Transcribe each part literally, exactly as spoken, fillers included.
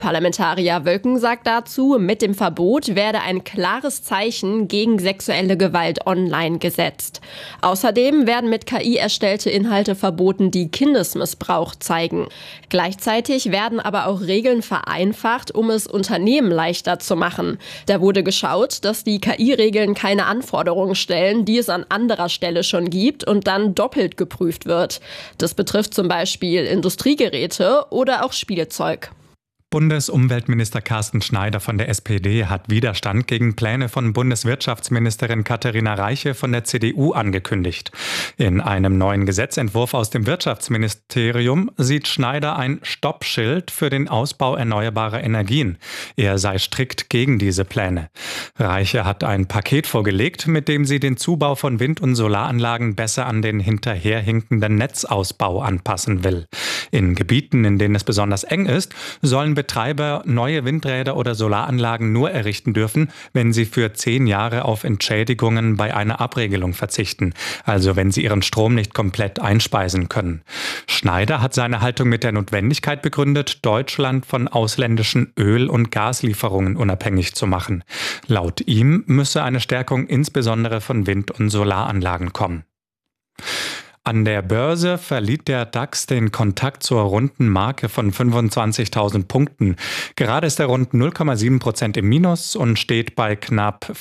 Parlamentarier Wölken sagt dazu, mit dem Verbot werde ein klares Zeichen gegen sexuelle Gewalt online gesetzt. Außerdem werden mit K I erstellte Inhalte verboten, die Kindesmissbrauch zeigen. Gleichzeitig werden aber auch Regeln vereinfacht, um es Unternehmen leichter zu machen. Da wurde geschaut, dass die K I-Regeln keine Anforderungen stellen, die es an anderer Stelle schon gibt und dann doppelt geprüft wird. Das betrifft zum Beispiel Industriegeräte oder auch Spielzeug. Bundesumweltminister Carsten Schneider von der S P D hat Widerstand gegen Pläne von Bundeswirtschaftsministerin Katharina Reiche von der C D U angekündigt. In einem neuen Gesetzentwurf aus dem Wirtschaftsministerium sieht Schneider ein Stoppschild für den Ausbau erneuerbarer Energien. Er sei strikt gegen diese Pläne. Reiche hat ein Paket vorgelegt, mit dem sie den Zubau von Wind- und Solaranlagen besser an den hinterherhinkenden Netzausbau anpassen will. In Gebieten, in denen es besonders eng ist, sollen Betreiber neue Windräder oder Solaranlagen nur errichten dürfen, wenn sie für zehn Jahre auf Entschädigungen bei einer Abregelung verzichten, also wenn sie ihren Strom nicht komplett einspeisen können. Schneider hat seine Haltung mit der Notwendigkeit begründet, Deutschland von ausländischen Öl- und Gaslieferungen unabhängig zu machen. Laut ihm müsse eine Stärkung insbesondere von Wind- und Solaranlagen kommen. An der Börse verliert der DAX den Kontakt zur runden Marke von fünfundzwanzigtausend Punkten. Gerade ist er rund null Komma sieben Prozent im Minus und steht bei knapp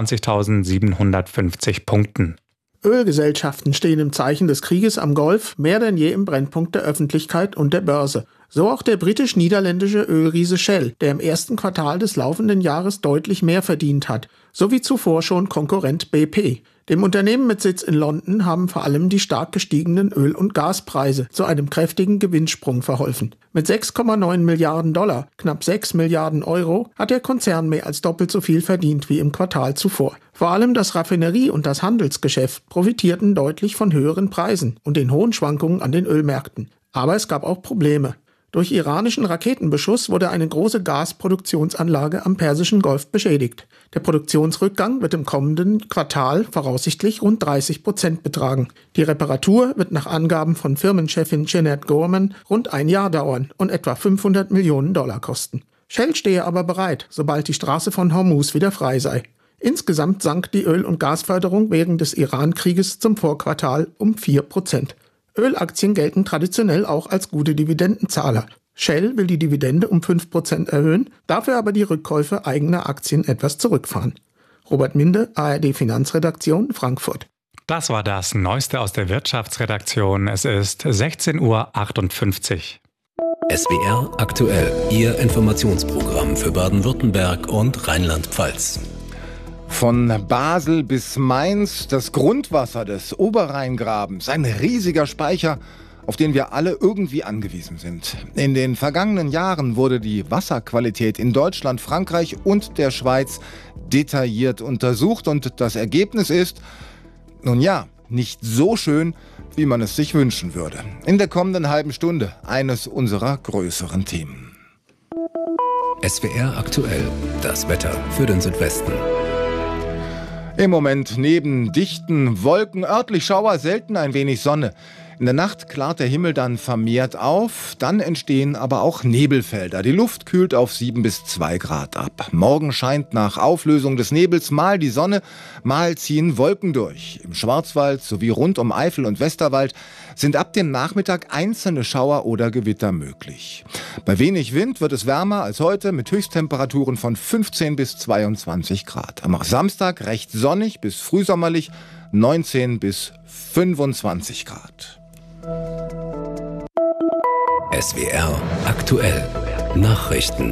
vierundzwanzigtausendsiebenhundertfünfzig Punkten. Ölgesellschaften stehen im Zeichen des Krieges am Golf mehr denn je im Brennpunkt der Öffentlichkeit und der Börse. So auch der britisch-niederländische Ölriese Shell, der im ersten Quartal des laufenden Jahres deutlich mehr verdient hat, so wie zuvor schon Konkurrent B P. Dem Unternehmen mit Sitz in London haben vor allem die stark gestiegenen Öl- und Gaspreise zu einem kräftigen Gewinnsprung verholfen. Mit sechs Komma neun Milliarden Dollar, knapp sechs Milliarden Euro, hat der Konzern mehr als doppelt so viel verdient wie im Quartal zuvor. Vor allem das Raffinerie- und das Handelsgeschäft profitierten deutlich von höheren Preisen und den hohen Schwankungen an den Ölmärkten. Aber es gab auch Probleme. Durch iranischen Raketenbeschuss wurde eine große Gasproduktionsanlage am Persischen Golf beschädigt. Der Produktionsrückgang wird im kommenden Quartal voraussichtlich rund dreißig Prozent betragen. Die Reparatur wird nach Angaben von Firmenchefin Jeanette Gorman rund ein Jahr dauern und etwa fünfhundert Millionen Dollar kosten. Shell stehe aber bereit, sobald die Straße von Hormuz wieder frei sei. Insgesamt sank die Öl- und Gasförderung während des Iran-Krieges zum Vorquartal um vier Prozent. Ölaktien gelten traditionell auch als gute Dividendenzahler. Shell will die Dividende um fünf Prozent erhöhen, dafür aber die Rückkäufe eigener Aktien etwas zurückfahren. Robert Minde, A R D Finanzredaktion, Frankfurt. Das war das Neueste aus der Wirtschaftsredaktion. Es ist sechzehn Uhr achtundfünfzig. S W R aktuell, Ihr Informationsprogramm für Baden-Württemberg und Rheinland-Pfalz. Von Basel bis Mainz, das Grundwasser des Oberrheingrabens, ein riesiger Speicher, auf den wir alle irgendwie angewiesen sind. In den vergangenen Jahren wurde die Wasserqualität in Deutschland, Frankreich und der Schweiz detailliert untersucht und das Ergebnis ist, nun ja, nicht so schön, wie man es sich wünschen würde. In der kommenden halben Stunde eines unserer größeren Themen. S W R aktuell, das Wetter für den Südwesten. Im Moment neben dichten Wolken, örtlich Schauer, selten ein wenig Sonne. In der Nacht klart der Himmel dann vermehrt auf, dann entstehen aber auch Nebelfelder. Die Luft kühlt auf sieben bis zwei Grad ab. Morgen scheint nach Auflösung des Nebels mal die Sonne, mal ziehen Wolken durch. Im Schwarzwald sowie rund um Eifel und Westerwald sind ab dem Nachmittag einzelne Schauer oder Gewitter möglich. Bei wenig Wind wird es wärmer als heute mit Höchsttemperaturen von fünfzehn bis zweiundzwanzig Grad. Am Samstag recht sonnig bis frühsommerlich, neunzehn bis fünfundzwanzig Grad. S W R aktuell, Nachrichten.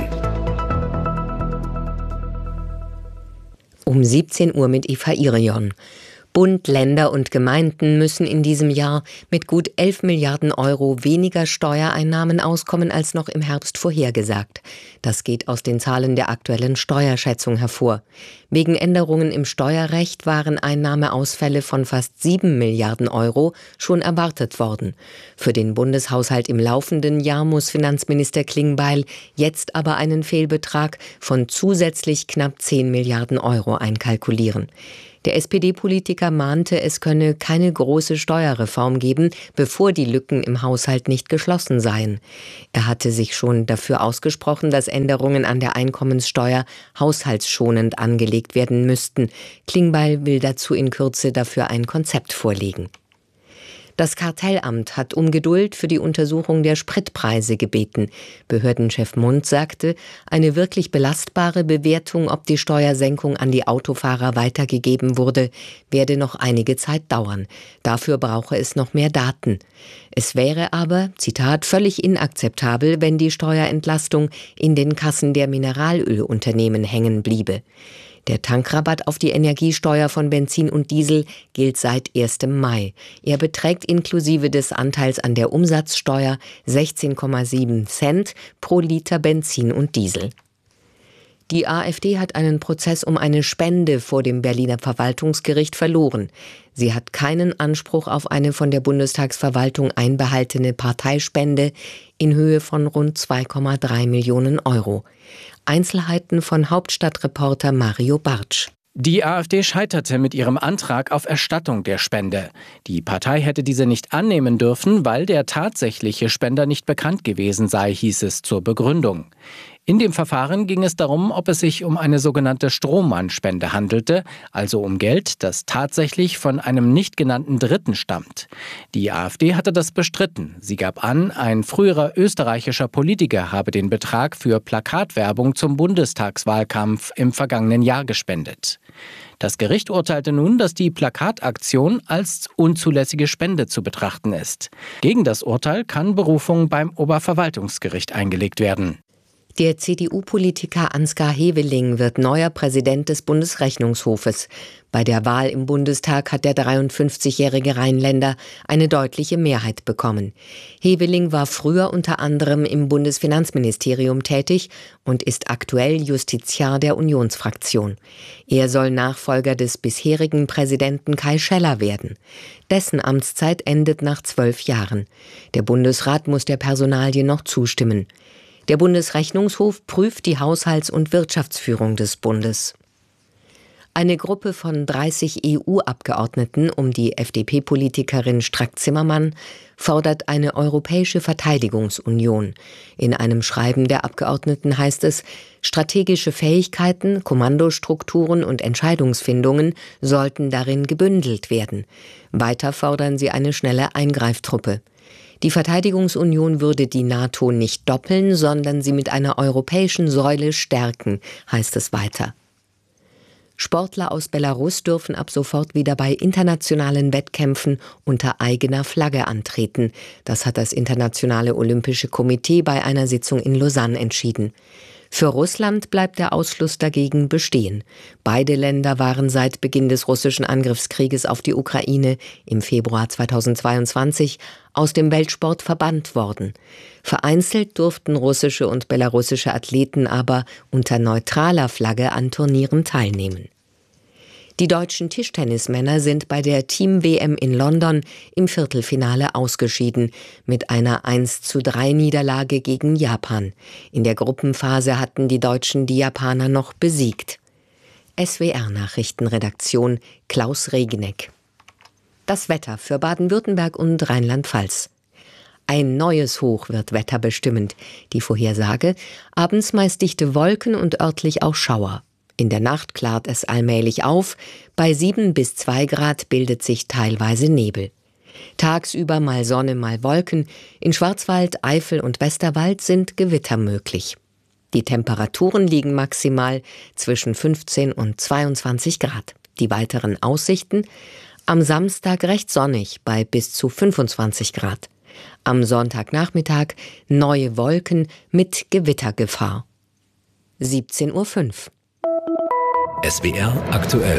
Um siebzehn Uhr mit Eva Irion. Bund, Länder und Gemeinden müssen in diesem Jahr mit gut elf Milliarden Euro weniger Steuereinnahmen auskommen als noch im Herbst vorhergesagt. Das geht aus den Zahlen der aktuellen Steuerschätzung hervor. Wegen Änderungen im Steuerrecht waren Einnahmeausfälle von fast sieben Milliarden Euro schon erwartet worden. Für den Bundeshaushalt im laufenden Jahr muss Finanzminister Klingbeil jetzt aber einen Fehlbetrag von zusätzlich knapp zehn Milliarden Euro einkalkulieren. Der S P D-Politiker mahnte, es könne keine große Steuerreform geben, bevor die Lücken im Haushalt nicht geschlossen seien. Er hatte sich schon dafür ausgesprochen, dass Änderungen an der Einkommenssteuer haushaltsschonend angelegt werden müssten. Klingbeil will dazu in Kürze dafür ein Konzept vorlegen. Das Kartellamt hat um Geduld für die Untersuchung der Spritpreise gebeten. Behördenchef Mund sagte, eine wirklich belastbare Bewertung, ob die Steuersenkung an die Autofahrer weitergegeben wurde, werde noch einige Zeit dauern. Dafür brauche es noch mehr Daten. Es wäre aber, Zitat, völlig inakzeptabel, wenn die Steuerentlastung in den Kassen der Mineralölunternehmen hängen bliebe. Der Tankrabatt auf die Energiesteuer von Benzin und Diesel gilt seit ersten Mai. Er beträgt inklusive des Anteils an der Umsatzsteuer sechzehn Komma sieben Cent pro Liter Benzin und Diesel. Die AfD hat einen Prozess um eine Spende vor dem Berliner Verwaltungsgericht verloren. Sie hat keinen Anspruch auf eine von der Bundestagsverwaltung einbehaltene Parteispende in Höhe von rund zwei Komma drei Millionen Euro. Einzelheiten von Hauptstadtreporter Mario Bartsch. Die AfD scheiterte mit ihrem Antrag auf Erstattung der Spende. Die Partei hätte diese nicht annehmen dürfen, weil der tatsächliche Spender nicht bekannt gewesen sei, hieß es zur Begründung. In dem Verfahren ging es darum, ob es sich um eine sogenannte Strohmann-Spende handelte, also um Geld, das tatsächlich von einem nicht genannten Dritten stammt. Die AfD hatte das bestritten. Sie gab an, ein früherer österreichischer Politiker habe den Betrag für Plakatwerbung zum Bundestagswahlkampf im vergangenen Jahr gespendet. Das Gericht urteilte nun, dass die Plakataktion als unzulässige Spende zu betrachten ist. Gegen das Urteil kann Berufung beim Oberverwaltungsgericht eingelegt werden. Der C D U-Politiker Ansgar Heveling wird neuer Präsident des Bundesrechnungshofes. Bei der Wahl im Bundestag hat der dreiundfünfzigjährige Rheinländer eine deutliche Mehrheit bekommen. Heveling war früher unter anderem im Bundesfinanzministerium tätig und ist aktuell Justiziar der Unionsfraktion. Er soll Nachfolger des bisherigen Präsidenten Kai Scheller werden. Dessen Amtszeit endet nach zwölf Jahren. Der Bundesrat muss der Personalie noch zustimmen. Der Bundesrechnungshof prüft die Haushalts- und Wirtschaftsführung des Bundes. Eine Gruppe von dreißig E U-Abgeordneten um die F D P-Politikerin Strack-Zimmermann fordert eine europäische Verteidigungsunion. In einem Schreiben der Abgeordneten heißt es, strategische Fähigkeiten, Kommandostrukturen und Entscheidungsfindungen sollten darin gebündelt werden. Weiter fordern sie eine schnelle Eingreiftruppe. Die Verteidigungsunion würde die NATO nicht doppeln, sondern sie mit einer europäischen Säule stärken, heißt es weiter. Sportler aus Belarus dürfen ab sofort wieder bei internationalen Wettkämpfen unter eigener Flagge antreten. Das hat das Internationale Olympische Komitee bei einer Sitzung in Lausanne entschieden. Für Russland bleibt der Ausschluss dagegen bestehen. Beide Länder waren seit Beginn des russischen Angriffskrieges auf die Ukraine im Februar zweitausendzweiundzwanzig aus dem Weltsport verbannt worden. Vereinzelt durften russische und belarussische Athleten aber unter neutraler Flagge an Turnieren teilnehmen. Die deutschen Tischtennismänner sind bei der Team-W M in London im Viertelfinale ausgeschieden, mit einer eins zu drei Niederlage gegen Japan. In der Gruppenphase hatten die Deutschen die Japaner noch besiegt. S W R-Nachrichtenredaktion Klaus Regeneck. Das Wetter für Baden-Württemberg und Rheinland-Pfalz. Ein neues Hoch wird wetterbestimmend. Die Vorhersage: abends meist dichte Wolken und örtlich auch Schauer. In der Nacht klart es allmählich auf, bei sieben bis zwei Grad bildet sich teilweise Nebel. Tagsüber mal Sonne, mal Wolken, in Schwarzwald, Eifel und Westerwald sind Gewitter möglich. Die Temperaturen liegen maximal zwischen fünfzehn und zweiundzwanzig Grad. Die weiteren Aussichten: am Samstag recht sonnig bei bis zu fünfundzwanzig Grad. Am Sonntagnachmittag neue Wolken mit Gewittergefahr. siebzehn Uhr fünf. S W R aktuell.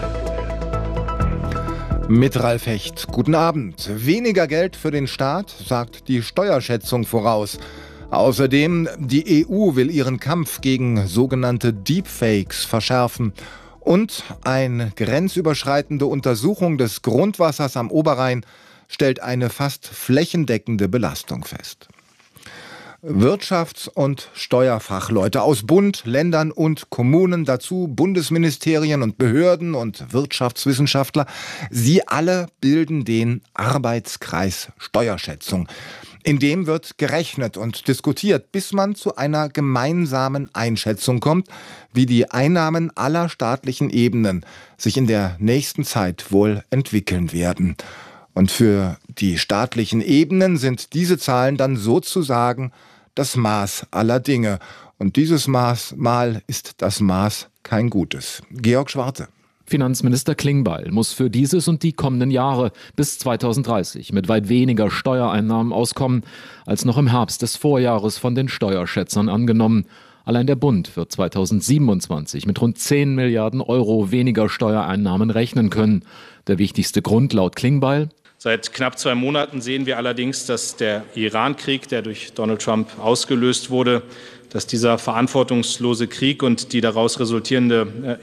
Mit Ralf Hecht. Guten Abend. Weniger Geld für den Staat, sagt die Steuerschätzung voraus. Außerdem, die E U will ihren Kampf gegen sogenannte Deepfakes verschärfen. Und eine grenzüberschreitende Untersuchung des Grundwassers am Oberrhein stellt eine fast flächendeckende Belastung fest. Wirtschafts- und Steuerfachleute aus Bund, Ländern und Kommunen, dazu Bundesministerien und Behörden und Wirtschaftswissenschaftler. Sie alle bilden den Arbeitskreis Steuerschätzung. In dem wird gerechnet und diskutiert, bis man zu einer gemeinsamen Einschätzung kommt, wie die Einnahmen aller staatlichen Ebenen sich in der nächsten Zeit wohl entwickeln werden. Und für die staatlichen Ebenen sind diese Zahlen dann sozusagen das Maß aller Dinge. Und dieses Maß Mal ist das Maß kein gutes. Georg Schwarte. Finanzminister Klingbeil muss für dieses und die kommenden Jahre bis zweitausenddreißig mit weit weniger Steuereinnahmen auskommen, als noch im Herbst des Vorjahres von den Steuerschätzern angenommen. Allein der Bund wird zweitausendsiebenundzwanzig mit rund zehn Milliarden Euro weniger Steuereinnahmen rechnen können. Der wichtigste Grund laut Klingbeil: Seit knapp zwei Monaten sehen wir allerdings, dass der Iran-Krieg, der durch Donald Trump ausgelöst wurde, dass dieser verantwortungslose Krieg und die daraus resultierende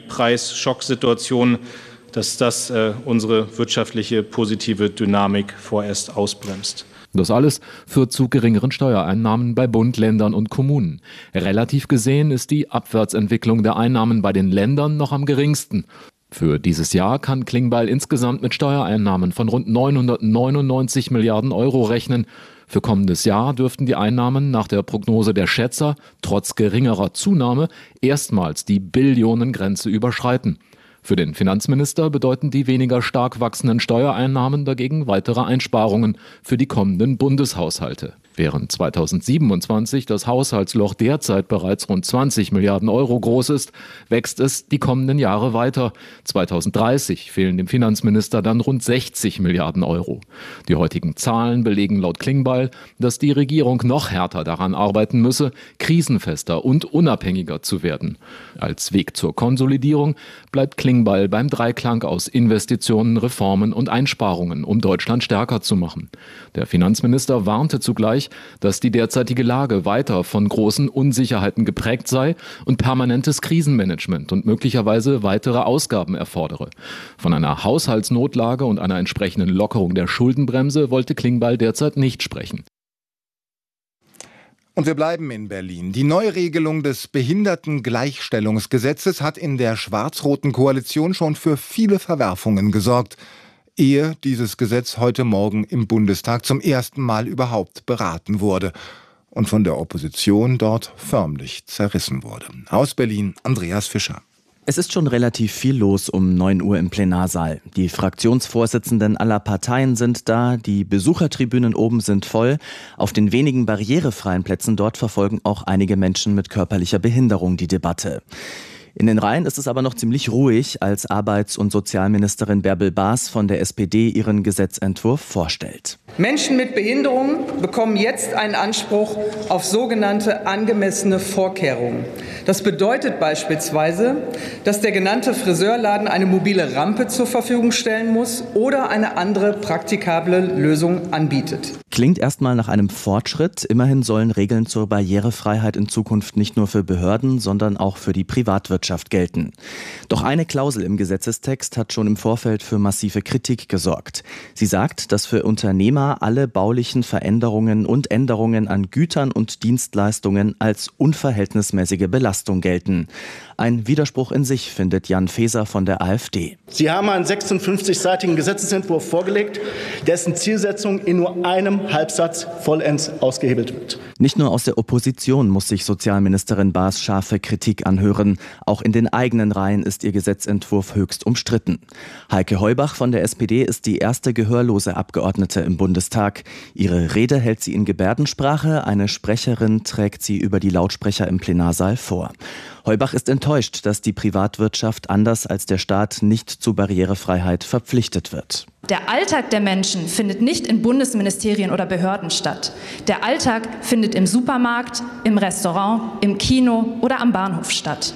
Energiepreis-Schocksituation, dass das äh, unsere wirtschaftliche positive Dynamik vorerst ausbremst. Das alles führt zu geringeren Steuereinnahmen bei Bund, Ländern und Kommunen. Relativ gesehen ist die Abwärtsentwicklung der Einnahmen bei den Ländern noch am geringsten. Für dieses Jahr kann Klingbeil insgesamt mit Steuereinnahmen von rund neunhundertneunundneunzig Milliarden Euro rechnen. Für kommendes Jahr dürften die Einnahmen nach der Prognose der Schätzer trotz geringerer Zunahme erstmals die Billionengrenze überschreiten. Für den Finanzminister bedeuten die weniger stark wachsenden Steuereinnahmen dagegen weitere Einsparungen für die kommenden Bundeshaushalte. Während zweitausendsiebenundzwanzig das Haushaltsloch derzeit bereits rund zwanzig Milliarden Euro groß ist, wächst es die kommenden Jahre weiter. zweitausenddreißig fehlen dem Finanzminister dann rund sechzig Milliarden Euro. Die heutigen Zahlen belegen laut Klingbeil, dass die Regierung noch härter daran arbeiten müsse, krisenfester und unabhängiger zu werden. Als Weg zur Konsolidierung bleibt Klingbeil beim Dreiklang aus Investitionen, Reformen und Einsparungen, um Deutschland stärker zu machen. Der Finanzminister warnte zugleich, dass die derzeitige Lage weiter von großen Unsicherheiten geprägt sei und permanentes Krisenmanagement und möglicherweise weitere Ausgaben erfordere. Von einer Haushaltsnotlage und einer entsprechenden Lockerung der Schuldenbremse wollte Klingbeil derzeit nicht sprechen. Und wir bleiben in Berlin. Die Neuregelung des Behindertengleichstellungsgesetzes hat in der schwarz-roten Koalition schon für viele Verwerfungen gesorgt, ehe dieses Gesetz heute Morgen im Bundestag zum ersten Mal überhaupt beraten wurde und von der Opposition dort förmlich zerrissen wurde. Aus Berlin, Andreas Fischer. Es ist schon relativ viel los um neun Uhr im Plenarsaal. Die Fraktionsvorsitzenden aller Parteien sind da, die Besuchertribünen oben sind voll. Auf den wenigen barrierefreien Plätzen dort verfolgen auch einige Menschen mit körperlicher Behinderung die Debatte. In den Reihen ist es aber noch ziemlich ruhig, als Arbeits- und Sozialministerin Bärbel Baas von der S P D ihren Gesetzentwurf vorstellt. Menschen mit Behinderungen bekommen jetzt einen Anspruch auf sogenannte angemessene Vorkehrungen. Das bedeutet beispielsweise, dass der genannte Friseurladen eine mobile Rampe zur Verfügung stellen muss oder eine andere praktikable Lösung anbietet. Klingt erstmal nach einem Fortschritt. Immerhin sollen Regeln zur Barrierefreiheit in Zukunft nicht nur für Behörden, sondern auch für die Privatwirtschaft gelten. Doch eine Klausel im Gesetzestext hat schon im Vorfeld für massive Kritik gesorgt. Sie sagt, dass für Unternehmer alle baulichen Veränderungen und Änderungen an Gütern und Dienstleistungen als unverhältnismäßige Belastung gelten. Ein Widerspruch in sich, findet Jan Faeser von der AfD. Sie haben einen sechsundfünfzigseitigen Gesetzesentwurf vorgelegt, dessen Zielsetzung in nur einem Halbsatz vollends ausgehebelt wird. Nicht nur aus der Opposition muss sich Sozialministerin Baas scharfe Kritik anhören. Auch in den eigenen Reihen ist ihr Gesetzentwurf höchst umstritten. Heike Heubach von der S P D ist die erste gehörlose Abgeordnete im Bundestag. Ihre Rede hält sie in Gebärdensprache. Eine Sprecherin trägt sie über die Lautsprecher im Plenarsaal vor. Heubach ist enttäuscht, dass die Privatwirtschaft anders als der Staat nicht zu Barrierefreiheit verpflichtet wird. Der Alltag der Menschen findet nicht in Bundesministerien oder Behörden statt. Der Alltag findet im Supermarkt, im Restaurant, im Kino oder am Bahnhof statt.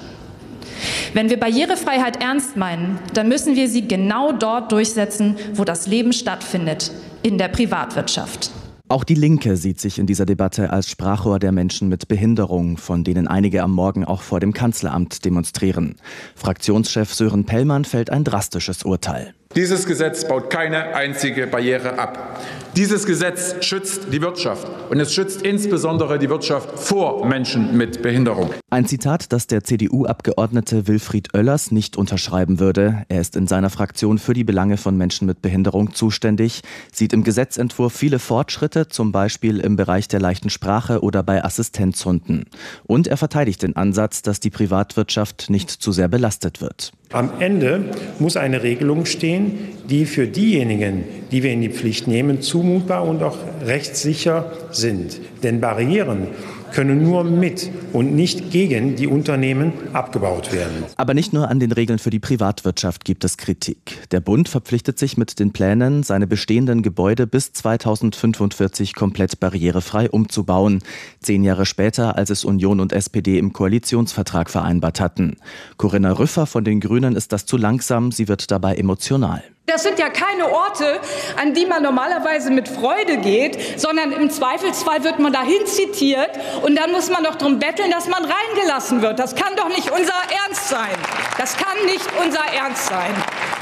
Wenn wir Barrierefreiheit ernst meinen, dann müssen wir sie genau dort durchsetzen, wo das Leben stattfindet, in der Privatwirtschaft. Auch die Linke sieht sich in dieser Debatte als Sprachrohr der Menschen mit Behinderung, von denen einige am Morgen auch vor dem Kanzleramt demonstrieren. Fraktionschef Sören Pellmann fällt ein drastisches Urteil. Dieses Gesetz baut keine einzige Barriere ab. Dieses Gesetz schützt die Wirtschaft und es schützt insbesondere die Wirtschaft vor Menschen mit Behinderung. Ein Zitat, das der C D U-Abgeordnete Wilfried Oellers nicht unterschreiben würde. Er ist in seiner Fraktion für die Belange von Menschen mit Behinderung zuständig, sieht im Gesetzentwurf viele Fortschritte, zum Beispiel im Bereich der leichten Sprache oder bei Assistenzhunden. Und er verteidigt den Ansatz, dass die Privatwirtschaft nicht zu sehr belastet wird. Am Ende muss eine Regelung stehen, die für diejenigen, die wir in die Pflicht nehmen, zumutbar und auch rechtssicher sind. Denn Barrieren können nur mit und nicht gegen die Unternehmen abgebaut werden. Aber nicht nur an den Regeln für die Privatwirtschaft gibt es Kritik. Der Bund verpflichtet sich mit den Plänen, seine bestehenden Gebäude bis zweitausendfünfundvierzig komplett barrierefrei umzubauen. Zehn Jahre später, als es Union und S P D im Koalitionsvertrag vereinbart hatten. Corinna Rüffer von den Grünen ist das zu langsam, sie wird dabei emotional. Das sind ja keine Orte, an die man normalerweise mit Freude geht, sondern im Zweifelsfall wird man dahin zitiert und dann muss man doch darum betteln, dass man reingelassen wird. Das kann doch nicht unser Ernst sein. Das kann nicht unser Ernst sein.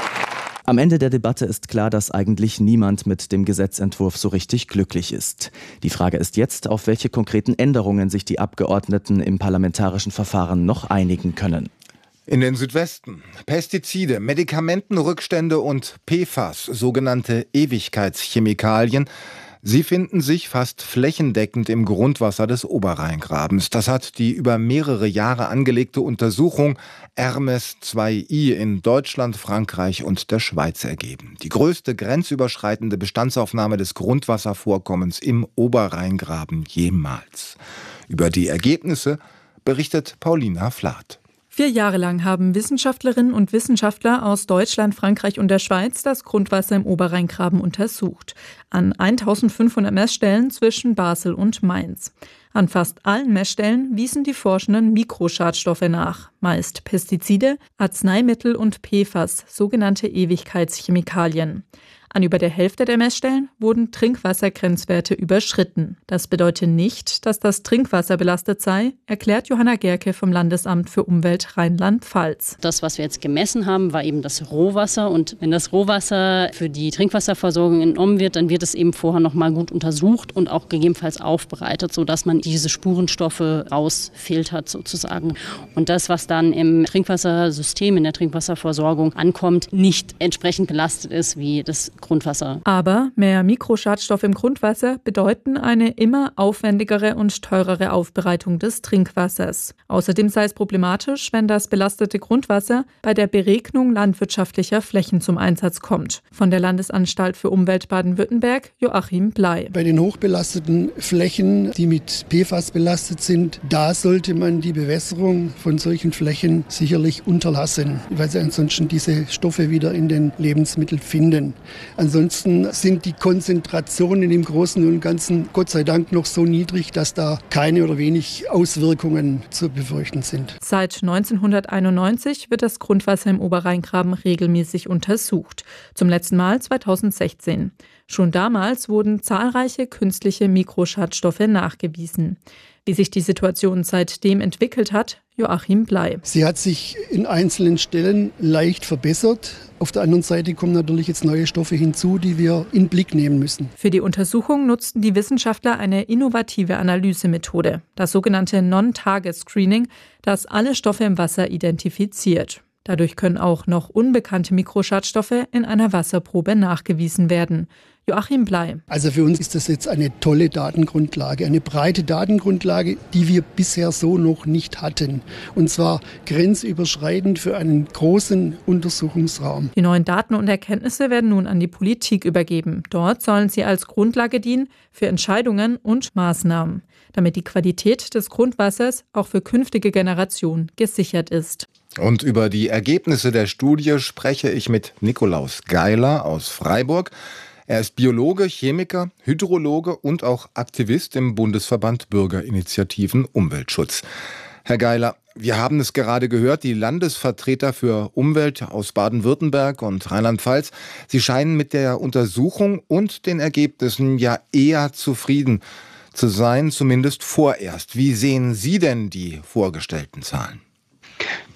Am Ende der Debatte ist klar, dass eigentlich niemand mit dem Gesetzentwurf so richtig glücklich ist. Die Frage ist jetzt, auf welche konkreten Änderungen sich die Abgeordneten im parlamentarischen Verfahren noch einigen können. In den Südwesten. Pestizide, Medikamentenrückstände und P F A S, sogenannte Ewigkeitschemikalien. Sie finden sich fast flächendeckend im Grundwasser des Oberrheingrabens. Das hat die über mehrere Jahre angelegte Untersuchung Hermes zwei i in Deutschland, Frankreich und der Schweiz ergeben. Die größte grenzüberschreitende Bestandsaufnahme des Grundwasservorkommens im Oberrheingraben jemals. Über die Ergebnisse berichtet Paulina Flath. Vier Jahre lang haben Wissenschaftlerinnen und Wissenschaftler aus Deutschland, Frankreich und der Schweiz das Grundwasser im Oberrheingraben untersucht. An eintausendfünfhundert Messstellen zwischen Basel und Mainz. An fast allen Messstellen wiesen die Forschenden Mikroschadstoffe nach, meist Pestizide, Arzneimittel und P F A S, sogenannte Ewigkeitschemikalien. An über der Hälfte der Messstellen wurden Trinkwassergrenzwerte überschritten. Das bedeutet nicht, dass das Trinkwasser belastet sei, erklärt Johanna Gerke vom Landesamt für Umwelt Rheinland-Pfalz. Das, was wir jetzt gemessen haben, war eben das Rohwasser. Und wenn das Rohwasser für die Trinkwasserversorgung entnommen wird, dann wird es eben vorher noch mal gut untersucht und auch gegebenenfalls aufbereitet, sodass man diese Spurenstoffe rausfiltert sozusagen. Und das, was dann im Trinkwassersystem, in der Trinkwasserversorgung ankommt, nicht entsprechend belastet ist wie das Grundwasser. Aber mehr Mikroschadstoffe im Grundwasser bedeuten eine immer aufwendigere und teurere Aufbereitung des Trinkwassers. Außerdem sei es problematisch, wenn das belastete Grundwasser bei der Beregnung landwirtschaftlicher Flächen zum Einsatz kommt. Von der Landesanstalt für Umwelt Baden-Württemberg Joachim Blei. Bei den hochbelasteten Flächen, die mit P F A S belastet sind, da sollte man die Bewässerung von solchen Flächen sicherlich unterlassen, weil sie ansonsten diese Stoffe wieder in den Lebensmitteln finden. Ansonsten sind die Konzentrationen im Großen und Ganzen Gott sei Dank noch so niedrig, dass da keine oder wenig Auswirkungen zu befürchten sind. Seit neunzehnhunderteinundneunzig wird das Grundwasser im Oberrheingraben regelmäßig untersucht. Zum letzten Mal zweitausendsechzehn. Schon damals wurden zahlreiche künstliche Mikroschadstoffe nachgewiesen. Wie sich die Situation seitdem entwickelt hat, Joachim Blei. Sie hat sich in einzelnen Stellen leicht verbessert. Auf der anderen Seite kommen natürlich jetzt neue Stoffe hinzu, die wir in den Blick nehmen müssen. Für die Untersuchung nutzten die Wissenschaftler eine innovative Analysemethode, das sogenannte Non-Target-Screening, das alle Stoffe im Wasser identifiziert. Dadurch können auch noch unbekannte Mikroschadstoffe in einer Wasserprobe nachgewiesen werden. Joachim Blei. Also für uns ist das jetzt eine tolle Datengrundlage, eine breite Datengrundlage, die wir bisher so noch nicht hatten. Und zwar grenzüberschreitend für einen großen Untersuchungsraum. Die neuen Daten und Erkenntnisse werden nun an die Politik übergeben. Dort sollen sie als Grundlage dienen für Entscheidungen und Maßnahmen, damit die Qualität des Grundwassers auch für künftige Generationen gesichert ist. Und über die Ergebnisse der Studie spreche ich mit Nikolaus Geiler aus Freiburg. Er ist Biologe, Chemiker, Hydrologe und auch Aktivist im Bundesverband Bürgerinitiativen Umweltschutz. Herr Geiler, wir haben es gerade gehört, die Landesvertreter für Umwelt aus Baden-Württemberg und Rheinland-Pfalz, sie scheinen mit der Untersuchung und den Ergebnissen ja eher zufrieden zu sein, zumindest vorerst. Wie sehen Sie denn die vorgestellten Zahlen?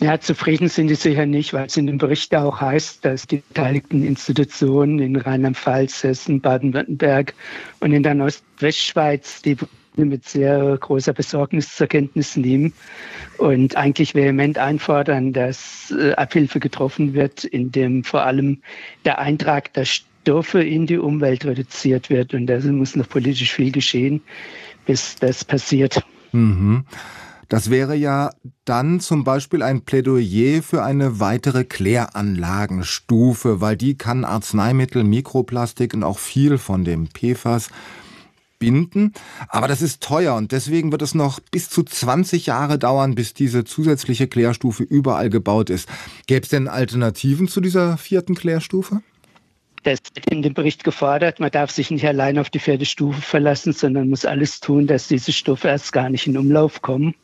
Ja, zufrieden sind die sicher nicht, weil es in dem Bericht auch heißt, dass die beteiligten Institutionen in Rheinland-Pfalz, Hessen, Baden-Württemberg und in der Nordwestschweiz die mit sehr großer Besorgnis zur Kenntnis nehmen und eigentlich vehement einfordern, dass äh, Abhilfe getroffen wird, indem vor allem der Eintrag der Stoffe in die Umwelt reduziert wird. Und da muss noch politisch viel geschehen, bis das passiert. Mhm. Das wäre ja dann zum Beispiel ein Plädoyer für eine weitere Kläranlagenstufe, weil die kann Arzneimittel, Mikroplastik und auch viel von dem P F A S binden. Aber das ist teuer und deswegen wird es noch bis zu zwanzig Jahre dauern, bis diese zusätzliche Klärstufe überall gebaut ist. Gäbe es denn Alternativen zu dieser vierten Klärstufe? Das wird in dem Bericht gefordert. Man darf sich nicht allein auf die vierte Stufe verlassen, sondern muss alles tun, dass diese Stoffe erst gar nicht in Umlauf kommen.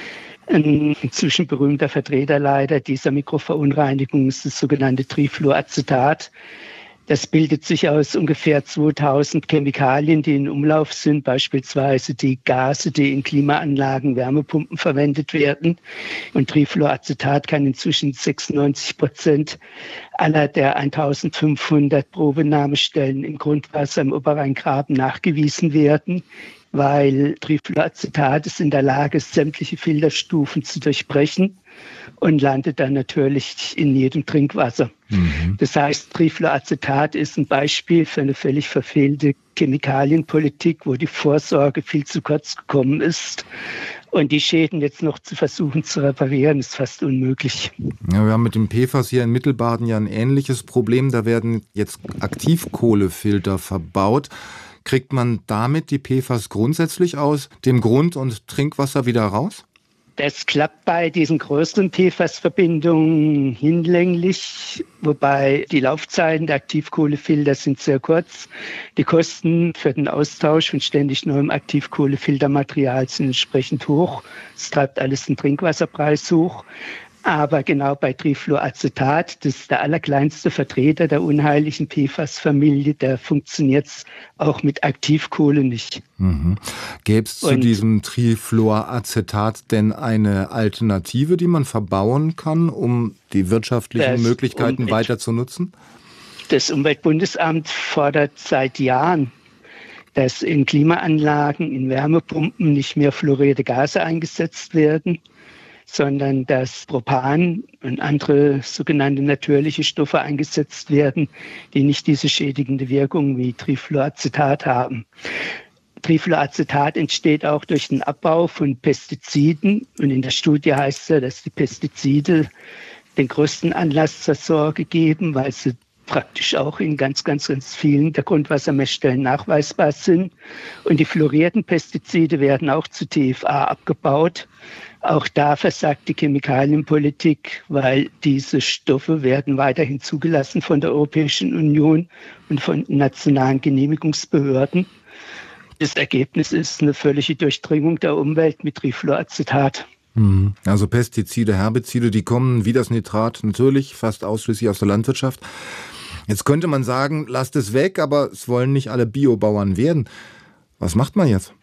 Ein inzwischen berühmter Vertreter leider dieser Mikroverunreinigung ist das sogenannte Trifluoracetat. Das bildet sich aus ungefähr zweitausend Chemikalien, die in Umlauf sind, beispielsweise die Gase, die in Klimaanlagen, Wärmepumpen verwendet werden. Und Trifluoracetat kann inzwischen sechsundneunzig Prozent aller der eintausendfünfhundert Probenahmestellen im Grundwasser im Oberrheingraben nachgewiesen werden, weil Trifluoracetat ist in der Lage, sämtliche Filterstufen zu durchbrechen und landet dann natürlich in jedem Trinkwasser. Mhm. Das heißt, Trifluoracetat ist ein Beispiel für eine völlig verfehlte Chemikalienpolitik, wo die Vorsorge viel zu kurz gekommen ist. Und die Schäden jetzt noch zu versuchen zu reparieren, ist fast unmöglich. Ja, wir haben mit dem P F A S hier in Mittelbaden ja ein ähnliches Problem. Da werden jetzt Aktivkohlefilter verbaut. Kriegt man damit die P F A S grundsätzlich aus dem Grund- und Trinkwasser wieder raus? Das klappt bei diesen größeren P F A S-Verbindungen hinlänglich, wobei die Laufzeiten der Aktivkohlefilter sind sehr kurz. Die Kosten für den Austausch von ständig neuem Aktivkohlefiltermaterial sind entsprechend hoch. Es treibt alles den Trinkwasserpreis hoch. Aber genau bei Trifluoracetat, das ist der allerkleinste Vertreter der unheiligen P F A S-Familie, da funktioniert es auch mit Aktivkohle nicht. Mhm. Gäbe es zu diesem Trifluoracetat denn eine Alternative, die man verbauen kann, um die wirtschaftlichen Möglichkeiten Umwelt- weiter zu nutzen? Das Umweltbundesamt fordert seit Jahren, dass in Klimaanlagen, in Wärmepumpen nicht mehr fluorierte Gase eingesetzt werden, sondern dass Propan und andere sogenannte natürliche Stoffe eingesetzt werden, die nicht diese schädigende Wirkung wie Trifluoracetat haben. Trifluoracetat entsteht auch durch den Abbau von Pestiziden. Und in der Studie heißt es ja, dass die Pestizide den größten Anlass zur Sorge geben, weil sie praktisch auch in ganz, ganz, ganz vielen der Grundwassermessstellen nachweisbar sind. Und die fluorierten Pestizide werden auch zu T F A abgebaut. Auch da versagt die Chemikalienpolitik, weil diese Stoffe werden weiterhin zugelassen von der Europäischen Union und von nationalen Genehmigungsbehörden. Das Ergebnis ist eine völlige Durchdringung der Umwelt mit Trifluoracetat. Also Pestizide, Herbizide, die kommen wie das Nitrat natürlich fast ausschließlich aus der Landwirtschaft. Jetzt könnte man sagen, lasst es weg, aber es wollen nicht alle Biobauern werden. Was macht man jetzt?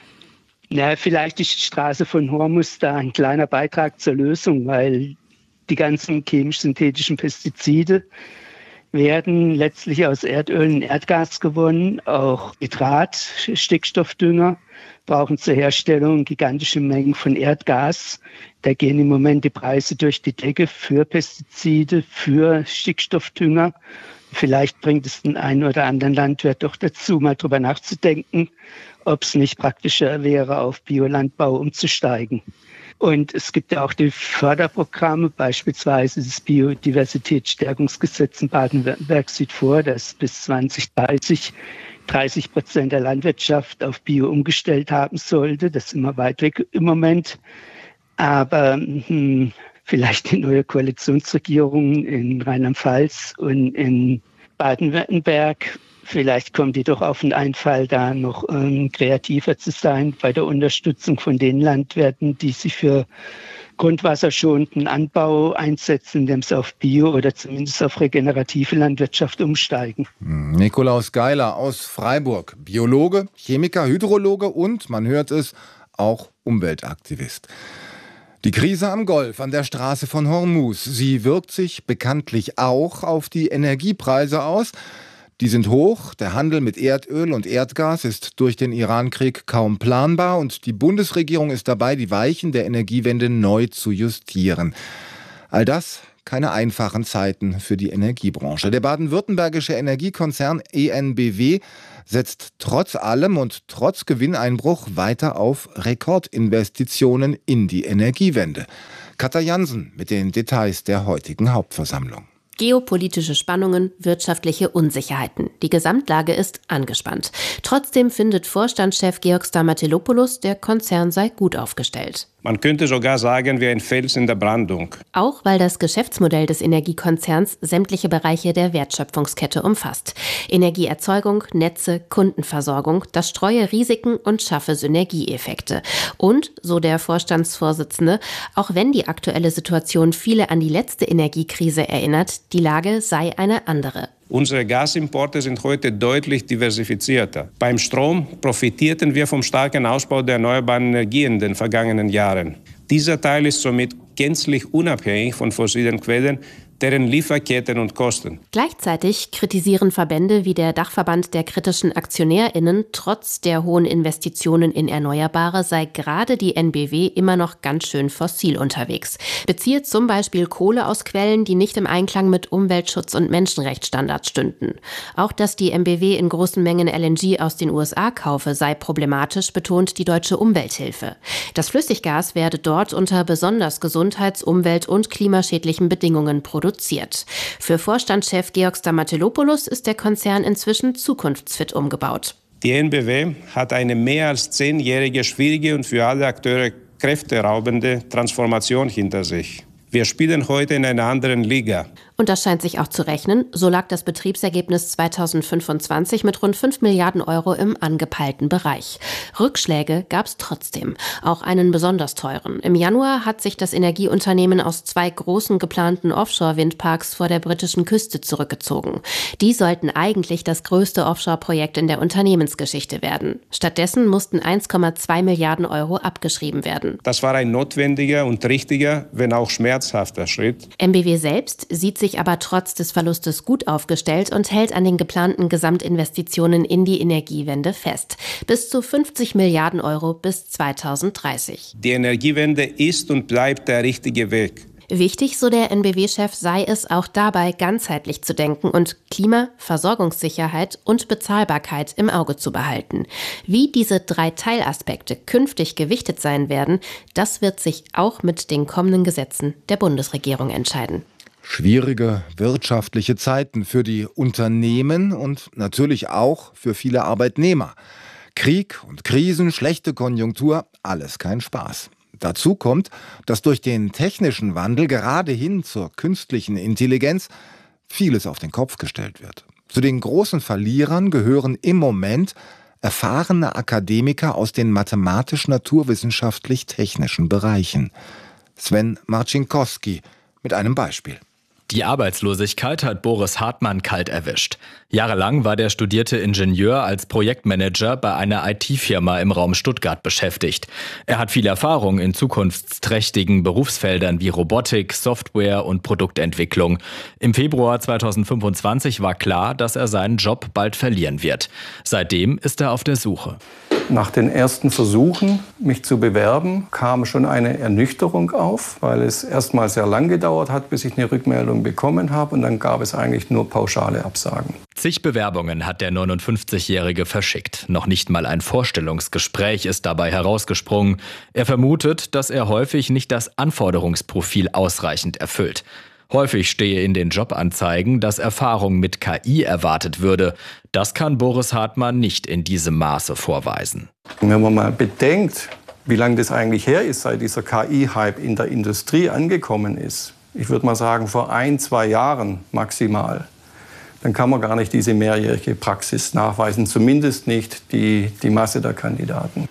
Na, vielleicht ist die Straße von Hormus da ein kleiner Beitrag zur Lösung, weil die ganzen chemisch-synthetischen Pestizide werden letztlich aus Erdöl und Erdgas gewonnen. Auch Nitrat, Stickstoffdünger brauchen zur Herstellung gigantische Mengen von Erdgas. Da gehen im Moment die Preise durch die Decke für Pestizide, für Stickstoffdünger. Vielleicht bringt es den einen oder anderen Landwirt doch dazu, mal drüber nachzudenken, ob es nicht praktischer wäre, auf Biolandbau umzusteigen. Und es gibt ja auch die Förderprogramme, beispielsweise das Biodiversitätsstärkungsgesetz in Baden-Württemberg sieht vor, dass bis zwanzig dreißig dreißig Prozent der Landwirtschaft auf Bio umgestellt haben sollte. Das ist immer weit weg im Moment. Aber hm, vielleicht die neue Koalitionsregierung in Rheinland-Pfalz und in Baden-Württemberg, vielleicht kommt die doch auf den Einfall, da noch ähm, kreativer zu sein bei der Unterstützung von den Landwirten, die sich für grundwasserschonenden Anbau einsetzen, indem sie auf Bio oder zumindest auf regenerative Landwirtschaft umsteigen. Nikolaus Geiler aus Freiburg, Biologe, Chemiker, Hydrologe und, man hört es, auch Umweltaktivist. Die Krise am Golf, an der Straße von Hormuz, sie wirkt sich bekanntlich auch auf die Energiepreise aus. Die sind hoch, der Handel mit Erdöl und Erdgas ist durch den Irankrieg kaum planbar und die Bundesregierung ist dabei, die Weichen der Energiewende neu zu justieren. All das keine einfachen Zeiten für die Energiebranche. Der baden-württembergische Energiekonzern E N B W setzt trotz allem und trotz Gewinneinbruch weiter auf Rekordinvestitionen in die Energiewende. Katja Jansen mit den Details der heutigen Hauptversammlung. Geopolitische Spannungen, wirtschaftliche Unsicherheiten. Die Gesamtlage ist angespannt. Trotzdem findet Vorstandschef Georg Stamatelopoulos, der Konzern sei gut aufgestellt. Man könnte sogar sagen, wie ein Fels in der Brandung. Auch weil das Geschäftsmodell des Energiekonzerns sämtliche Bereiche der Wertschöpfungskette umfasst. Energieerzeugung, Netze, Kundenversorgung, das streue Risiken und schaffe Synergieeffekte. Und, so der Vorstandsvorsitzende, auch wenn die aktuelle Situation viele an die letzte Energiekrise erinnert, die Lage sei eine andere. Unsere Gasimporte sind heute deutlich diversifizierter. Beim Strom profitierten wir vom starken Ausbau der erneuerbaren Energien in den vergangenen Jahren. Dieser Teil ist somit gänzlich unabhängig von fossilen Quellen, deren Lieferketten und Kosten. Gleichzeitig kritisieren Verbände wie der Dachverband der kritischen AktionärInnen, trotz der hohen Investitionen in Erneuerbare sei gerade die N B W immer noch ganz schön fossil unterwegs. Beziehe zum Beispiel Kohle aus Quellen, die nicht im Einklang mit Umweltschutz und Menschenrechtsstandards stünden. Auch dass die N B W in großen Mengen L N G aus den U S A kaufe, sei problematisch, betont die Deutsche Umwelthilfe. Das Flüssiggas werde dort unter besonders gesundheits-, umwelt- und klimaschädlichen Bedingungen produziert. Für Vorstandschef Georg Stamatelopoulos ist der Konzern inzwischen zukunftsfit umgebaut. Die N B W hat eine mehr als zehnjährige schwierige und für alle Akteure kräfteraubende Transformation hinter sich. Wir spielen heute in einer anderen Liga. Und das scheint sich auch zu rechnen. So lag das Betriebsergebnis zweitausendfünfundzwanzig mit rund fünf Milliarden Euro im angepeilten Bereich. Rückschläge gab es trotzdem, auch einen besonders teuren. Im Januar hat sich das Energieunternehmen aus zwei großen geplanten Offshore-Windparks vor der britischen Küste zurückgezogen. Die sollten eigentlich das größte Offshore-Projekt in der Unternehmensgeschichte werden. Stattdessen mussten eins Komma zwei Milliarden Euro abgeschrieben werden. Das war ein notwendiger und richtiger, wenn auch schmerzhafter Schritt. N B W selbst sieht sich aber trotz des Verlustes gut aufgestellt und hält an den geplanten Gesamtinvestitionen in die Energiewende fest. Bis zu fünfzig Milliarden Euro bis zweitausenddreißig. Die Energiewende ist und bleibt der richtige Weg. Wichtig, so der N B W-Chef, sei es auch dabei, ganzheitlich zu denken und Klima, Versorgungssicherheit und Bezahlbarkeit im Auge zu behalten. Wie diese drei Teilaspekte künftig gewichtet sein werden, das wird sich auch mit den kommenden Gesetzen der Bundesregierung entscheiden. Schwierige wirtschaftliche Zeiten für die Unternehmen und natürlich auch für viele Arbeitnehmer. Krieg und Krisen, schlechte Konjunktur, alles kein Spaß. Dazu kommt, dass durch den technischen Wandel gerade hin zur künstlichen Intelligenz vieles auf den Kopf gestellt wird. Zu den großen Verlierern gehören im Moment erfahrene Akademiker aus den mathematisch-naturwissenschaftlich-technischen Bereichen. Sven Marcinkowski mit einem Beispiel. Die Arbeitslosigkeit hat Boris Hartmann kalt erwischt. Jahrelang war der studierte Ingenieur als Projektmanager bei einer I T-Firma im Raum Stuttgart beschäftigt. Er hat viel Erfahrung in zukunftsträchtigen Berufsfeldern wie Robotik, Software und Produktentwicklung. Im Februar zweitausendfünfundzwanzig war klar, dass er seinen Job bald verlieren wird. Seitdem ist er auf der Suche. Nach den ersten Versuchen, mich zu bewerben, kam schon eine Ernüchterung auf, weil es erst mal sehr lang gedauert hat, bis ich eine Rückmeldung bekommen habe. Und dann gab es eigentlich nur pauschale Absagen. Zig Bewerbungen hat der neunundfünfzigjährige verschickt. Noch nicht mal ein Vorstellungsgespräch ist dabei herausgesprungen. Er vermutet, dass er häufig nicht das Anforderungsprofil ausreichend erfüllt. Häufig stehe in den Jobanzeigen, dass Erfahrung mit K I erwartet würde. Das kann Boris Hartmann nicht in diesem Maße vorweisen. Wenn man mal bedenkt, wie lange das eigentlich her ist, seit dieser K I-Hype in der Industrie angekommen ist, ich würde mal sagen vor ein, zwei Jahren maximal, dann kann man gar nicht diese mehrjährige Praxis nachweisen, zumindest nicht die, die Masse der Kandidaten.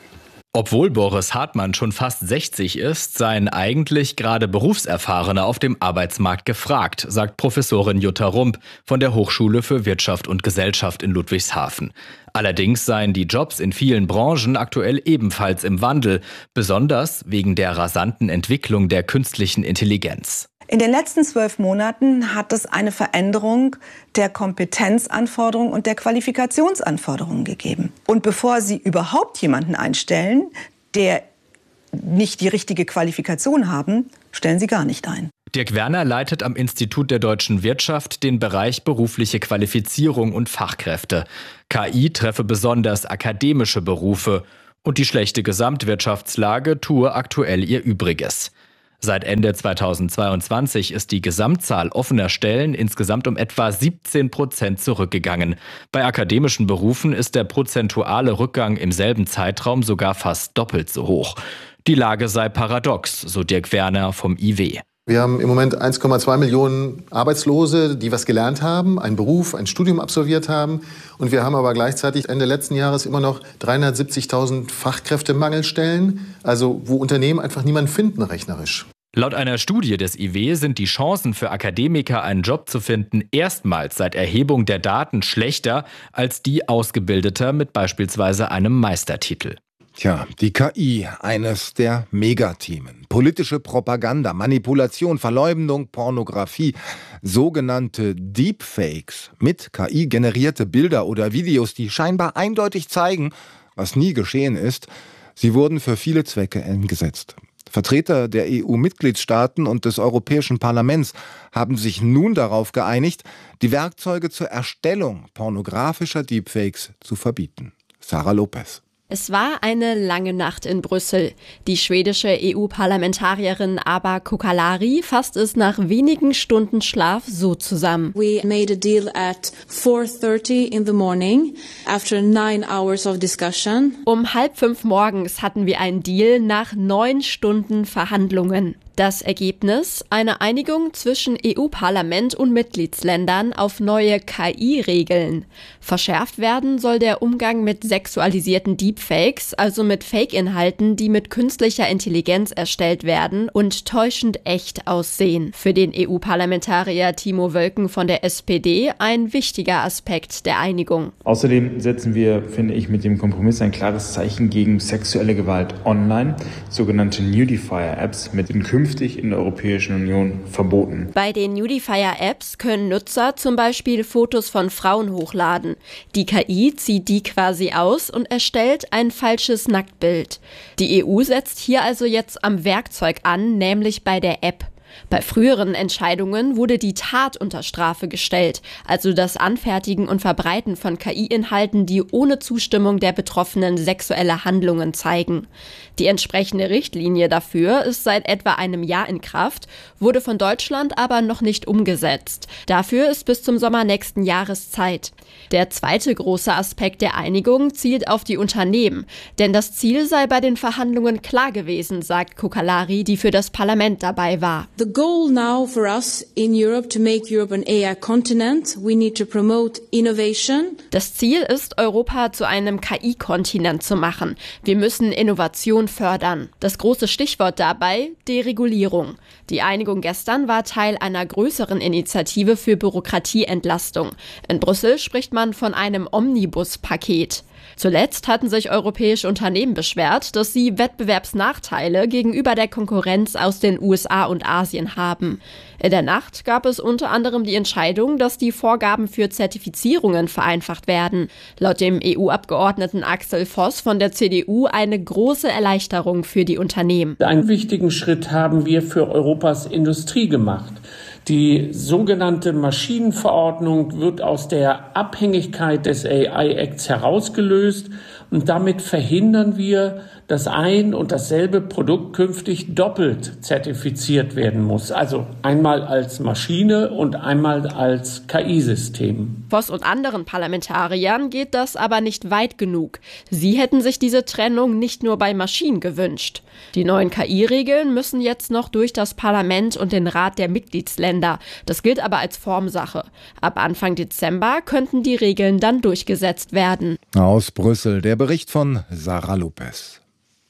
Obwohl Boris Hartmann schon fast sechzig ist, seien eigentlich gerade Berufserfahrene auf dem Arbeitsmarkt gefragt, sagt Professorin Jutta Rump von der Hochschule für Wirtschaft und Gesellschaft in Ludwigshafen. Allerdings seien die Jobs in vielen Branchen aktuell ebenfalls im Wandel, besonders wegen der rasanten Entwicklung der künstlichen Intelligenz. In den letzten zwölf Monaten hat es eine Veränderung der Kompetenzanforderungen und der Qualifikationsanforderungen gegeben. Und bevor Sie überhaupt jemanden einstellen, der nicht die richtige Qualifikation haben, stellen Sie gar nicht ein. Dirk Werner leitet am Institut der deutschen Wirtschaft den Bereich berufliche Qualifizierung und Fachkräfte. K I treffe besonders akademische Berufe und die schlechte Gesamtwirtschaftslage tue aktuell ihr Übriges. Seit Ende zweitausendzweiundzwanzig ist die Gesamtzahl offener Stellen insgesamt um etwa siebzehn Prozent zurückgegangen. Bei akademischen Berufen ist der prozentuale Rückgang im selben Zeitraum sogar fast doppelt so hoch. Die Lage sei paradox, so Dirk Werner vom I W. Wir haben im Moment eins Komma zwei Millionen Arbeitslose, die was gelernt haben, einen Beruf, ein Studium absolviert haben. Und wir haben aber gleichzeitig Ende letzten Jahres immer noch dreihundertsiebzigtausend Fachkräftemangelstellen, also wo Unternehmen einfach niemanden finden rechnerisch. Laut einer Studie des I W sind die Chancen für Akademiker, einen Job zu finden, erstmals seit Erhebung der Daten schlechter als die Ausgebildeter mit beispielsweise einem Meistertitel. Tja, die K I, eines der Megathemen. Politische Propaganda, Manipulation, Verleumdung, Pornografie, sogenannte Deepfakes, mit K I generierte Bilder oder Videos, die scheinbar eindeutig zeigen, was nie geschehen ist. Sie wurden für viele Zwecke eingesetzt. Vertreter der E U-Mitgliedstaaten und des Europäischen Parlaments haben sich nun darauf geeinigt, die Werkzeuge zur Erstellung pornografischer Deepfakes zu verbieten. Sarah Lopez. Es war eine lange Nacht in Brüssel. Die schwedische E U-Parlamentarierin Aba Kokalari fasst es nach wenigen Stunden Schlaf so zusammen. We made a deal at four thirty in the morning after nine hours of discussion. Um halb fünf morgens hatten wir einen Deal nach neun Stunden Verhandlungen. Das Ergebnis? Eine Einigung zwischen E U-Parlament und Mitgliedsländern auf neue K I-Regeln. Verschärft werden soll der Umgang mit sexualisierten Deepfakes, also mit Fake-Inhalten, die mit künstlicher Intelligenz erstellt werden und täuschend echt aussehen. Für den E U-Parlamentarier Timo Wölken von der S P D ein wichtiger Aspekt der Einigung. Außerdem setzen wir, finde ich, mit dem Kompromiss ein klares Zeichen gegen sexuelle Gewalt online, sogenannte Nudifier-Apps mit den künftigen in der Europäischen Union verboten. Bei den Nudifier-Apps können Nutzer zum Beispiel Fotos von Frauen hochladen. Die K I zieht die quasi aus und erstellt ein falsches Nacktbild. Die E U setzt hier also jetzt am Werkzeug an, nämlich bei der App. Bei früheren Entscheidungen wurde die Tat unter Strafe gestellt, also das Anfertigen und Verbreiten von K I-Inhalten, die ohne Zustimmung der Betroffenen sexuelle Handlungen zeigen. Die entsprechende Richtlinie dafür ist seit etwa einem Jahr in Kraft, wurde von Deutschland aber noch nicht umgesetzt. Dafür ist bis zum Sommer nächsten Jahres Zeit. Der zweite große Aspekt der Einigung zielt auf die Unternehmen, denn das Ziel sei bei den Verhandlungen klar gewesen, sagt Kokalari, die für das Parlament dabei war. The goal now for us in Europe to make Europe an A I continent, we need to promote innovation. Das Ziel ist, Europa zu einem K I-Kontinent zu machen. Wir müssen Innovation fördern. Das große Stichwort dabei: Deregulierung. Die Einigung gestern war Teil einer größeren Initiative für Bürokratieentlastung. In Brüssel spricht man von einem Omnibus-Paket. Zuletzt hatten sich europäische Unternehmen beschwert, dass sie Wettbewerbsnachteile gegenüber der Konkurrenz aus den U S A und Asien haben. In der Nacht gab es unter anderem die Entscheidung, dass die Vorgaben für Zertifizierungen vereinfacht werden. Laut dem E U-Abgeordneten Axel Voss von der C D U eine große Erleichterung für die Unternehmen. Einen wichtigen Schritt haben wir für Europas Industrie gemacht. Die sogenannte Maschinenverordnung wird aus der Abhängigkeit des A I-Acts herausgelöst und damit verhindern wir, dass ein und dasselbe Produkt künftig doppelt zertifiziert werden muss. Also einmal als Maschine und einmal als K I-System. Voss und anderen Parlamentariern geht das aber nicht weit genug. Sie hätten sich diese Trennung nicht nur bei Maschinen gewünscht. Die neuen K I-Regeln müssen jetzt noch durch das Parlament und den Rat der Mitgliedsländer. Das gilt aber als Formsache. Ab Anfang Dezember könnten die Regeln dann durchgesetzt werden. Aus Brüssel der Bericht von Sarah Lopez.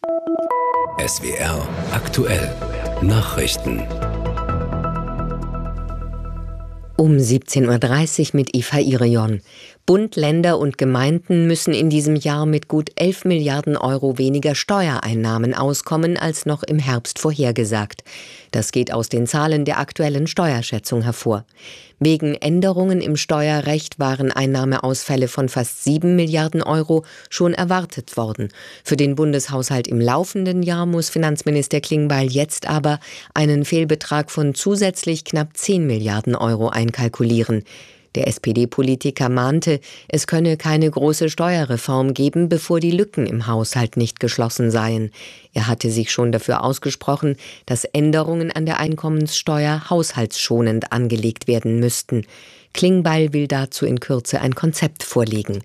S W R aktuell Nachrichten. Um siebzehn Uhr dreißig mit Eva Irion. Bund, Länder und Gemeinden müssen in diesem Jahr mit gut elf Milliarden Euro weniger Steuereinnahmen auskommen als noch im Herbst vorhergesagt. Das geht aus den Zahlen der aktuellen Steuerschätzung hervor. Wegen Änderungen im Steuerrecht waren Einnahmeausfälle von fast sieben Milliarden Euro schon erwartet worden. Für den Bundeshaushalt im laufenden Jahr muss Finanzminister Klingbeil jetzt aber einen Fehlbetrag von zusätzlich knapp zehn Milliarden Euro einkalkulieren. Der S P D-Politiker mahnte, es könne keine große Steuerreform geben, bevor die Lücken im Haushalt nicht geschlossen seien. Er hatte sich schon dafür ausgesprochen, dass Änderungen an der Einkommenssteuer haushaltsschonend angelegt werden müssten. Klingbeil will dazu in Kürze ein Konzept vorlegen.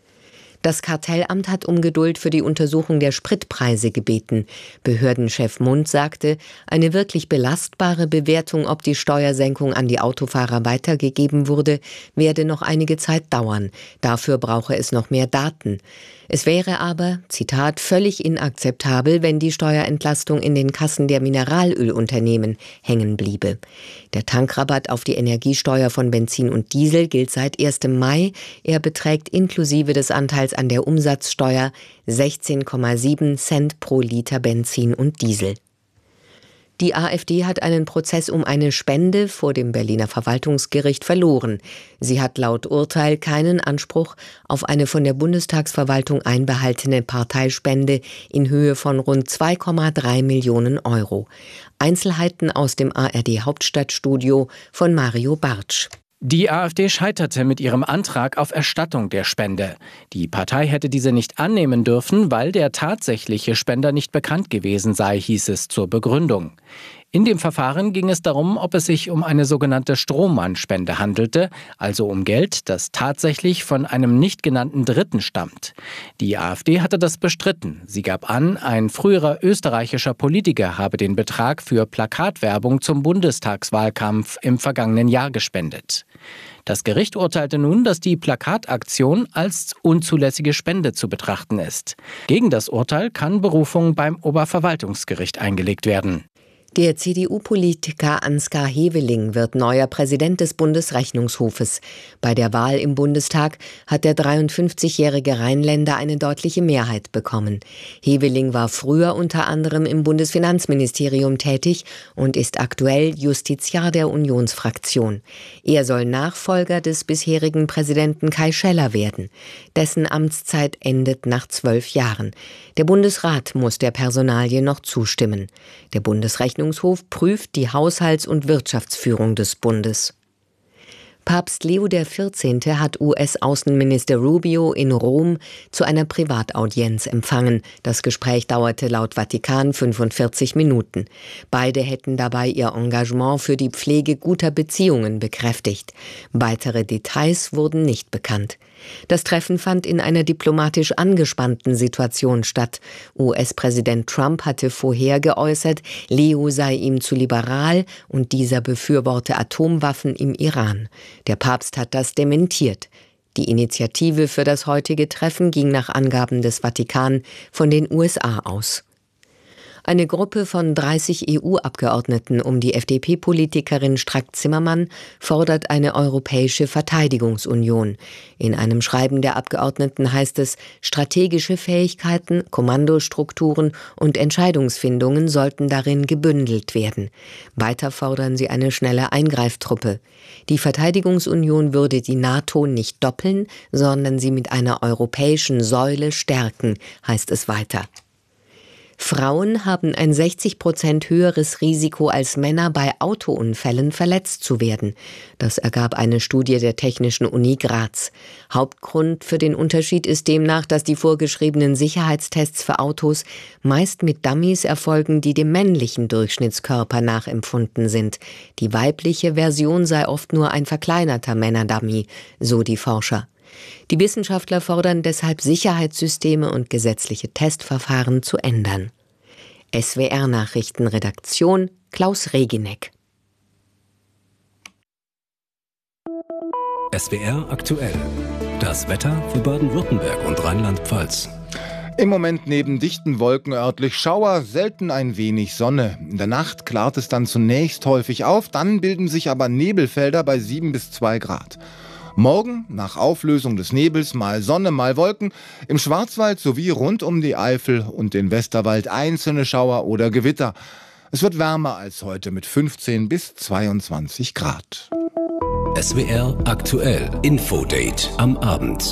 Das Kartellamt hat um Geduld für die Untersuchung der Spritpreise gebeten. Behördenchef Mund sagte, eine wirklich belastbare Bewertung, ob die Steuersenkung an die Autofahrer weitergegeben wurde, werde noch einige Zeit dauern. Dafür brauche es noch mehr Daten. Es wäre aber, Zitat, völlig inakzeptabel, wenn die Steuerentlastung in den Kassen der Mineralölunternehmen hängen bliebe. Der Tankrabatt auf die Energiesteuer von Benzin und Diesel gilt seit ersten Mai. Er beträgt inklusive des Anteils an der Umsatzsteuer sechzehn Komma sieben Cent pro Liter Benzin und Diesel. Die AfD hat einen Prozess um eine Spende vor dem Berliner Verwaltungsgericht verloren. Sie hat laut Urteil keinen Anspruch auf eine von der Bundestagsverwaltung einbehaltene Parteispende in Höhe von rund zwei Komma drei Millionen Euro. Einzelheiten aus dem A R D-Hauptstadtstudio von Mario Bartsch. Die AfD scheiterte mit ihrem Antrag auf Erstattung der Spende. Die Partei hätte diese nicht annehmen dürfen, weil der tatsächliche Spender nicht bekannt gewesen sei, hieß es zur Begründung. In dem Verfahren ging es darum, ob es sich um eine sogenannte Strohmann-Spende handelte, also um Geld, das tatsächlich von einem nicht genannten Dritten stammt. Die AfD hatte das bestritten. Sie gab an, ein früherer österreichischer Politiker habe den Betrag für Plakatwerbung zum Bundestagswahlkampf im vergangenen Jahr gespendet. Das Gericht urteilte nun, dass die Plakataktion als unzulässige Spende zu betrachten ist. Gegen das Urteil kann Berufung beim Oberverwaltungsgericht eingelegt werden. Der C D U-Politiker Ansgar Heveling wird neuer Präsident des Bundesrechnungshofes. Bei der Wahl im Bundestag hat der dreiundfünfzigjährige Rheinländer eine deutliche Mehrheit bekommen. Heveling war früher unter anderem im Bundesfinanzministerium tätig und ist aktuell Justiziar der Unionsfraktion. Er soll Nachfolger des bisherigen Präsidenten Kai Scheller werden. Dessen Amtszeit endet nach zwölf Jahren. Der Bundesrat muss der Personalie noch zustimmen. Der Bundesrechnungshof prüft die Haushalts- und Wirtschaftsführung des Bundes. Papst Leo der vierzehnte hat U S-Außenminister Rubio in Rom zu einer Privataudienz empfangen. Das Gespräch dauerte laut Vatikan fünfundvierzig Minuten. Beide hätten dabei ihr Engagement für die Pflege guter Beziehungen bekräftigt. Weitere Details wurden nicht bekannt. Das Treffen fand in einer diplomatisch angespannten Situation statt. U S-Präsident Trump hatte vorher geäußert, Leo sei ihm zu liberal und dieser befürworte Atomwaffen im Iran. Der Papst hat das dementiert. Die Initiative für das heutige Treffen ging nach Angaben des Vatikan von den U S A aus. Eine Gruppe von dreißig E U-Abgeordneten um die F D P-Politikerin Strack-Zimmermann fordert eine europäische Verteidigungsunion. In einem Schreiben der Abgeordneten heißt es, strategische Fähigkeiten, Kommandostrukturen und Entscheidungsfindungen sollten darin gebündelt werden. Weiter fordern sie eine schnelle Eingreiftruppe. Die Verteidigungsunion würde die NATO nicht doppeln, sondern sie mit einer europäischen Säule stärken, heißt es weiter. Frauen haben ein sechzig Prozent höheres Risiko als Männer bei Autounfällen verletzt zu werden. Das ergab eine Studie der Technischen Uni Graz. Hauptgrund für den Unterschied ist demnach, dass die vorgeschriebenen Sicherheitstests für Autos meist mit Dummies erfolgen, die dem männlichen Durchschnittskörper nachempfunden sind. Die weibliche Version sei oft nur ein verkleinerter Männerdummy, so die Forscher. Die Wissenschaftler fordern deshalb, Sicherheitssysteme und gesetzliche Testverfahren zu ändern. S W R-Nachrichtenredaktion Klaus Regineck. S W R aktuell. Das Wetter für Baden-Württemberg und Rheinland-Pfalz. Im Moment neben dichten Wolken örtlich Schauer, selten ein wenig Sonne. In der Nacht klart es dann zunächst häufig auf, dann bilden sich aber Nebelfelder bei sieben bis zwei Grad. Morgen, nach Auflösung des Nebels, mal Sonne, mal Wolken, im Schwarzwald sowie rund um die Eifel und den Westerwald einzelne Schauer oder Gewitter. Es wird wärmer als heute mit fünfzehn bis zweiundzwanzig Grad. S W R aktuell Infodate am Abend.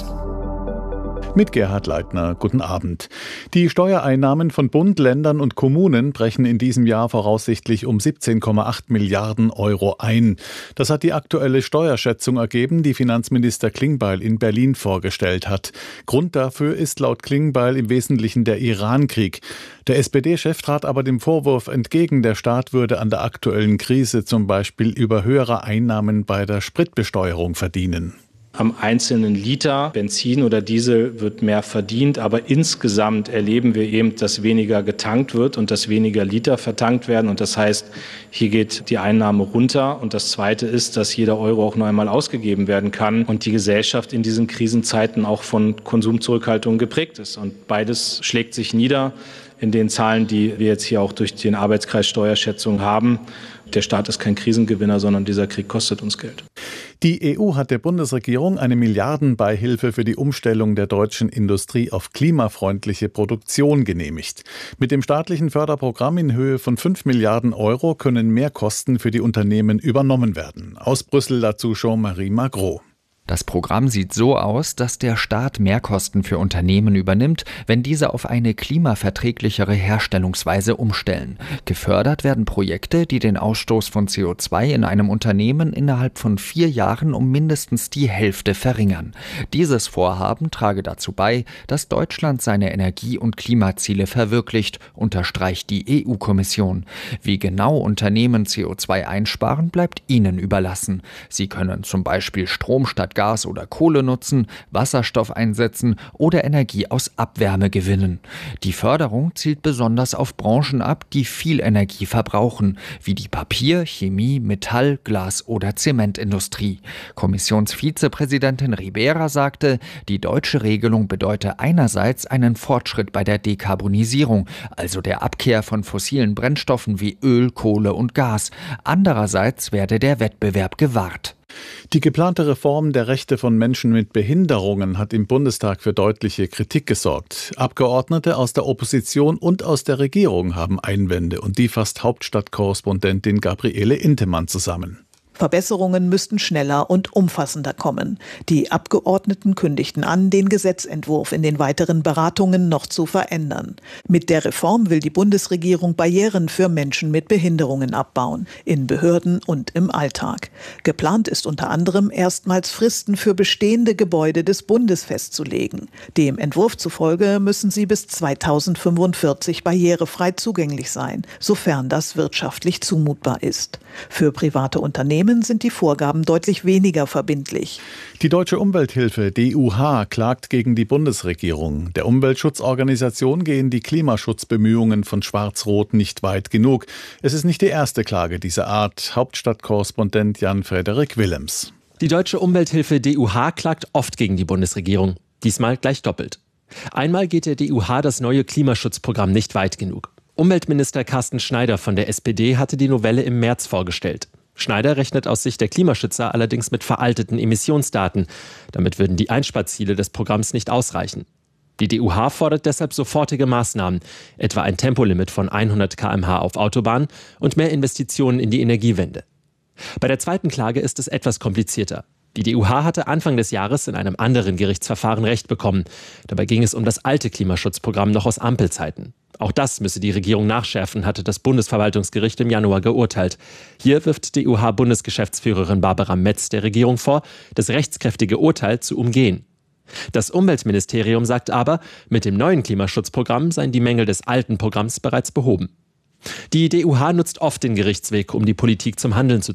Mit Gerhard Leitner, guten Abend. Die Steuereinnahmen von Bund, Ländern und Kommunen brechen in diesem Jahr voraussichtlich um siebzehn Komma acht Milliarden Euro ein. Das hat die aktuelle Steuerschätzung ergeben, die Finanzminister Klingbeil in Berlin vorgestellt hat. Grund dafür ist laut Klingbeil im Wesentlichen der Iran-Krieg. Der S P D-Chef trat aber dem Vorwurf entgegen, der Staat würde an der aktuellen Krise zum Beispiel über höhere Einnahmen bei der Spritbesteuerung verdienen. Am einzelnen Liter Benzin oder Diesel wird mehr verdient, aber insgesamt erleben wir eben, dass weniger getankt wird und dass weniger Liter vertankt werden. Und das heißt, hier geht die Einnahme runter. Und das Zweite ist, dass jeder Euro auch noch einmal ausgegeben werden kann und die Gesellschaft in diesen Krisenzeiten auch von Konsumzurückhaltung geprägt ist. Und beides schlägt sich nieder in den Zahlen, die wir jetzt hier auch durch den Arbeitskreis Steuerschätzung haben. Der Staat ist kein Krisengewinner, sondern dieser Krieg kostet uns Geld. Die E U hat der Bundesregierung eine Milliardenbeihilfe für die Umstellung der deutschen Industrie auf klimafreundliche Produktion genehmigt. Mit dem staatlichen Förderprogramm in Höhe von fünf Milliarden Euro können Mehrkosten für die Unternehmen übernommen werden. Aus Brüssel dazu Jean-Marie Magro. Das Programm sieht so aus, dass der Staat Mehrkosten für Unternehmen übernimmt, wenn diese auf eine klimaverträglichere Herstellungsweise umstellen. Gefördert werden Projekte, die den Ausstoß von C O zwei in einem Unternehmen innerhalb von vier Jahren um mindestens die Hälfte verringern. Dieses Vorhaben trage dazu bei, dass Deutschland seine Energie- und Klimaziele verwirklicht, unterstreicht die E U-Kommission. Wie genau Unternehmen C O zwei einsparen, bleibt ihnen überlassen. Sie können zum Beispiel Strom statt Gas oder Kohle nutzen, Wasserstoff einsetzen oder Energie aus Abwärme gewinnen. Die Förderung zielt besonders auf Branchen ab, die viel Energie verbrauchen, wie die Papier-, Chemie-, Metall-, Glas- oder Zementindustrie. Kommissionsvizepräsidentin Ribera sagte, die deutsche Regelung bedeute einerseits einen Fortschritt bei der Dekarbonisierung, also der Abkehr von fossilen Brennstoffen wie Öl, Kohle und Gas. Andererseits werde der Wettbewerb gewahrt. Die geplante Reform der Rechte von Menschen mit Behinderungen hat im Bundestag für deutliche Kritik gesorgt. Abgeordnete aus der Opposition und aus der Regierung haben Einwände und die fasst Hauptstadtkorrespondentin Gabriele Intemann zusammen. Verbesserungen müssten schneller und umfassender kommen. Die Abgeordneten kündigten an, den Gesetzentwurf in den weiteren Beratungen noch zu verändern. Mit der Reform will die Bundesregierung Barrieren für Menschen mit Behinderungen abbauen, in Behörden und im Alltag. Geplant ist unter anderem, erstmals Fristen für bestehende Gebäude des Bundes festzulegen. Dem Entwurf zufolge müssen sie bis zweitausendfünfundvierzig barrierefrei zugänglich sein, sofern das wirtschaftlich zumutbar ist. Für private Unternehmen sind die Vorgaben deutlich weniger verbindlich. Die Deutsche Umwelthilfe D U H klagt gegen die Bundesregierung. Der Umweltschutzorganisation gehen die Klimaschutzbemühungen von Schwarz-Rot nicht weit genug. Es ist nicht die erste Klage dieser Art. Hauptstadtkorrespondent Jan-Frederik Willems. Die Deutsche Umwelthilfe D U H klagt oft gegen die Bundesregierung. Diesmal gleich doppelt. Einmal geht der D U H das neue Klimaschutzprogramm nicht weit genug. Umweltminister Carsten Schneider von der S P D hatte die Novelle im März vorgestellt. Schneider rechnet aus Sicht der Klimaschützer allerdings mit veralteten Emissionsdaten. Damit würden die Einsparziele des Programms nicht ausreichen. Die D U H fordert deshalb sofortige Maßnahmen, etwa ein Tempolimit von hundert Kilometer pro Stunde auf Autobahnen und mehr Investitionen in die Energiewende. Bei der zweiten Klage ist es etwas komplizierter. Die D U H hatte Anfang des Jahres in einem anderen Gerichtsverfahren Recht bekommen. Dabei ging es um das alte Klimaschutzprogramm noch aus Ampelzeiten. Auch das müsse die Regierung nachschärfen, hatte das Bundesverwaltungsgericht im Januar geurteilt. Hier wirft D U H-Bundesgeschäftsführerin Barbara Metz der Regierung vor, das rechtskräftige Urteil zu umgehen. Das Umweltministerium sagt aber, mit dem neuen Klimaschutzprogramm seien die Mängel des alten Programms bereits behoben. Die D U H nutzt oft den Gerichtsweg, um die Politik zum Handeln zu zwingen.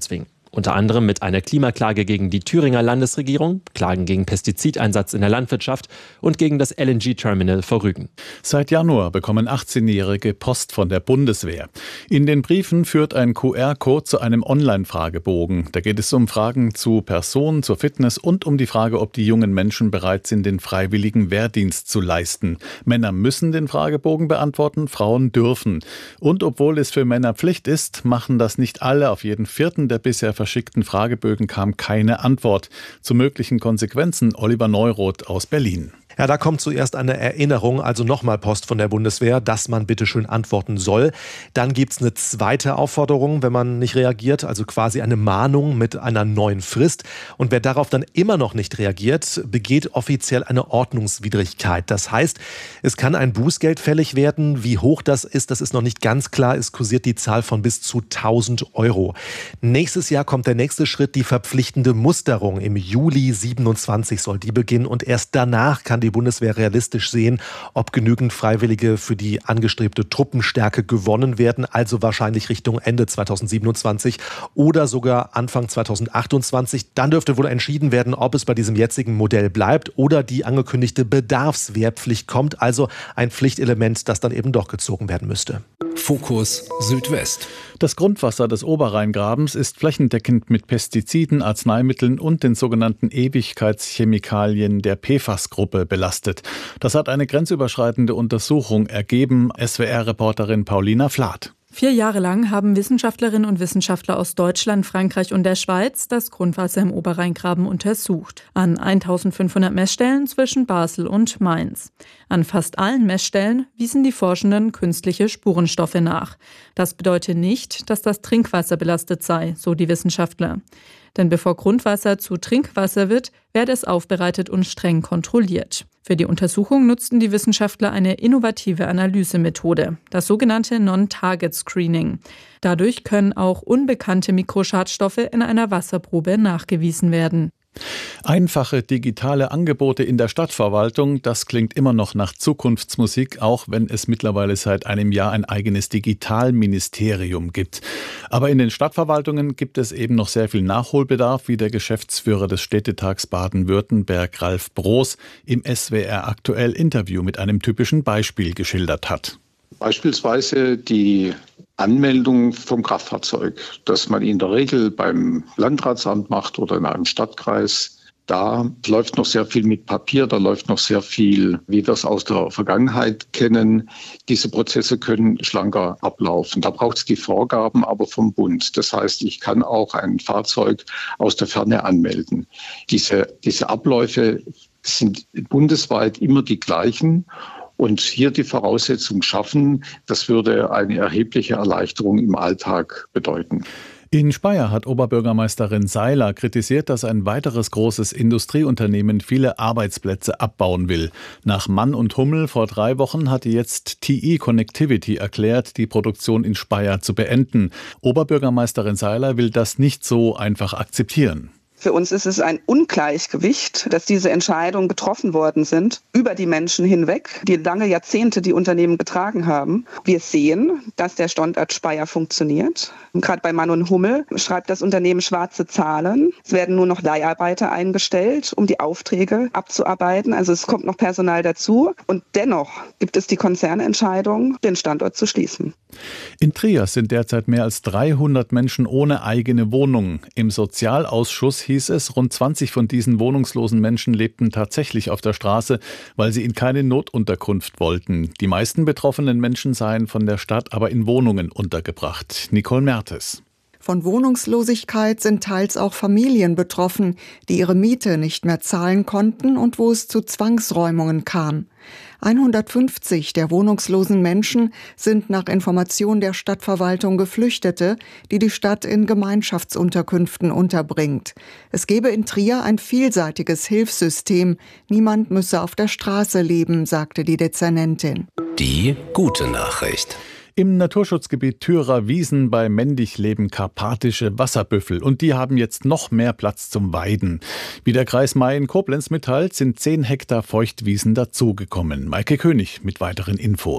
Unter anderem mit einer Klimaklage gegen die Thüringer Landesregierung, Klagen gegen Pestizideinsatz in der Landwirtschaft und gegen das L N G-Terminal vor Rügen. Seit Januar bekommen achtzehnjährige Post von der Bundeswehr. In den Briefen führt ein Q R-Code zu einem Online-Fragebogen. Da geht es um Fragen zu Person, zur Fitness und um die Frage, ob die jungen Menschen bereit sind, den freiwilligen Wehrdienst zu leisten. Männer müssen den Fragebogen beantworten, Frauen dürfen. Und obwohl es für Männer Pflicht ist, machen das nicht alle. Auf jeden vierten der bisher verschickten Fragebögen kam keine Antwort. Zu möglichen Konsequenzen Oliver Neuroth aus Berlin. Ja, da kommt zuerst eine Erinnerung, also nochmal Post von der Bundeswehr, dass man bitte schön antworten soll. Dann gibt's eine zweite Aufforderung, wenn man nicht reagiert, also quasi eine Mahnung mit einer neuen Frist. Und wer darauf dann immer noch nicht reagiert, begeht offiziell eine Ordnungswidrigkeit. Das heißt, es kann ein Bußgeld fällig werden. Wie hoch das ist, das ist noch nicht ganz klar. Es kursiert die Zahl von bis zu tausend Euro. Nächstes Jahr kommt der nächste Schritt, die verpflichtende Musterung. Im Juli siebenundzwanzig soll die beginnen und erst danach kann die Bundeswehr realistisch sehen, ob genügend Freiwillige für die angestrebte Truppenstärke gewonnen werden, also wahrscheinlich Richtung Ende zweitausendsiebenundzwanzig oder sogar Anfang zweitausendachtundzwanzig. Dann dürfte wohl entschieden werden, ob es bei diesem jetzigen Modell bleibt oder die angekündigte Bedarfswehrpflicht kommt, also ein Pflichtelement, das dann eben doch gezogen werden müsste. Fokus Südwest. Das Grundwasser des Oberrheingrabens ist flächendeckend mit Pestiziden, Arzneimitteln und den sogenannten Ewigkeitschemikalien der P F A S-Gruppe belastet. Das hat eine grenzüberschreitende Untersuchung ergeben. S W R-Reporterin Paulina Flath. Vier Jahre lang haben Wissenschaftlerinnen und Wissenschaftler aus Deutschland, Frankreich und der Schweiz das Grundwasser im Oberrheingraben untersucht. An eintausendfünfhundert Messstellen zwischen Basel und Mainz. An fast allen Messstellen wiesen die Forschenden künstliche Spurenstoffe nach. Das bedeutet nicht, dass das Trinkwasser belastet sei, so die Wissenschaftler. Denn bevor Grundwasser zu Trinkwasser wird, werde es aufbereitet und streng kontrolliert. Für die Untersuchung nutzten die Wissenschaftler eine innovative Analysemethode, das sogenannte Non-Target-Screening. Dadurch können auch unbekannte Mikroschadstoffe in einer Wasserprobe nachgewiesen werden. Einfache digitale Angebote in der Stadtverwaltung, das klingt immer noch nach Zukunftsmusik, auch wenn es mittlerweile seit einem Jahr ein eigenes Digitalministerium gibt. Aber in den Stadtverwaltungen gibt es eben noch sehr viel Nachholbedarf, wie der Geschäftsführer des Städtetags Baden-Württemberg, Ralf Broos, im S W R aktuell Interview mit einem typischen Beispiel geschildert hat. Beispielsweise die Anmeldung vom Kraftfahrzeug, das man in der Regel beim Landratsamt macht oder in einem Stadtkreis. Da läuft noch sehr viel mit Papier, da läuft noch sehr viel, wie wir es aus der Vergangenheit kennen. Diese Prozesse können schlanker ablaufen. Da braucht es die Vorgaben aber vom Bund. Das heißt, ich kann auch ein Fahrzeug aus der Ferne anmelden. Diese, diese Abläufe sind bundesweit immer die gleichen. Und hier die Voraussetzung schaffen, das würde eine erhebliche Erleichterung im Alltag bedeuten. In Speyer hat Oberbürgermeisterin Seiler kritisiert, dass ein weiteres großes Industrieunternehmen viele Arbeitsplätze abbauen will. Nach Mann und Hummel vor drei Wochen hatte jetzt T E Connectivity erklärt, die Produktion in Speyer zu beenden. Oberbürgermeisterin Seiler will das nicht so einfach akzeptieren. Für uns ist es ein Ungleichgewicht, dass diese Entscheidungen getroffen worden sind über die Menschen hinweg, die lange Jahrzehnte die Unternehmen getragen haben. Wir sehen, dass der Standort Speyer funktioniert. Gerade bei Mann und Hummel schreibt das Unternehmen schwarze Zahlen. Es werden nur noch Leiharbeiter eingestellt, um die Aufträge abzuarbeiten. Also es kommt noch Personal dazu. Und dennoch gibt es die Konzernentscheidung, den Standort zu schließen. In Trier sind derzeit mehr als dreihundert Menschen ohne eigene Wohnung. Im Sozialausschuss hieß es, rund zwanzig von diesen wohnungslosen Menschen lebten tatsächlich auf der Straße, weil sie in keine Notunterkunft wollten. Die meisten betroffenen Menschen seien von der Stadt aber in Wohnungen untergebracht. Nicole Mertes. Von Wohnungslosigkeit sind teils auch Familien betroffen, die ihre Miete nicht mehr zahlen konnten und wo es zu Zwangsräumungen kam. hundertfünfzig der wohnungslosen Menschen sind nach Information der Stadtverwaltung Geflüchtete, die die Stadt in Gemeinschaftsunterkünften unterbringt. Es gebe in Trier ein vielseitiges Hilfssystem. Niemand müsse auf der Straße leben, sagte die Dezernentin. Die gute Nachricht. Im Naturschutzgebiet Thürer Wiesen bei Mendig leben karpatische Wasserbüffel und die haben jetzt noch mehr Platz zum Weiden. Wie der Kreis Mayen-Koblenz mitteilt, sind zehn Hektar Feuchtwiesen dazugekommen. Maike König mit weiteren Infos.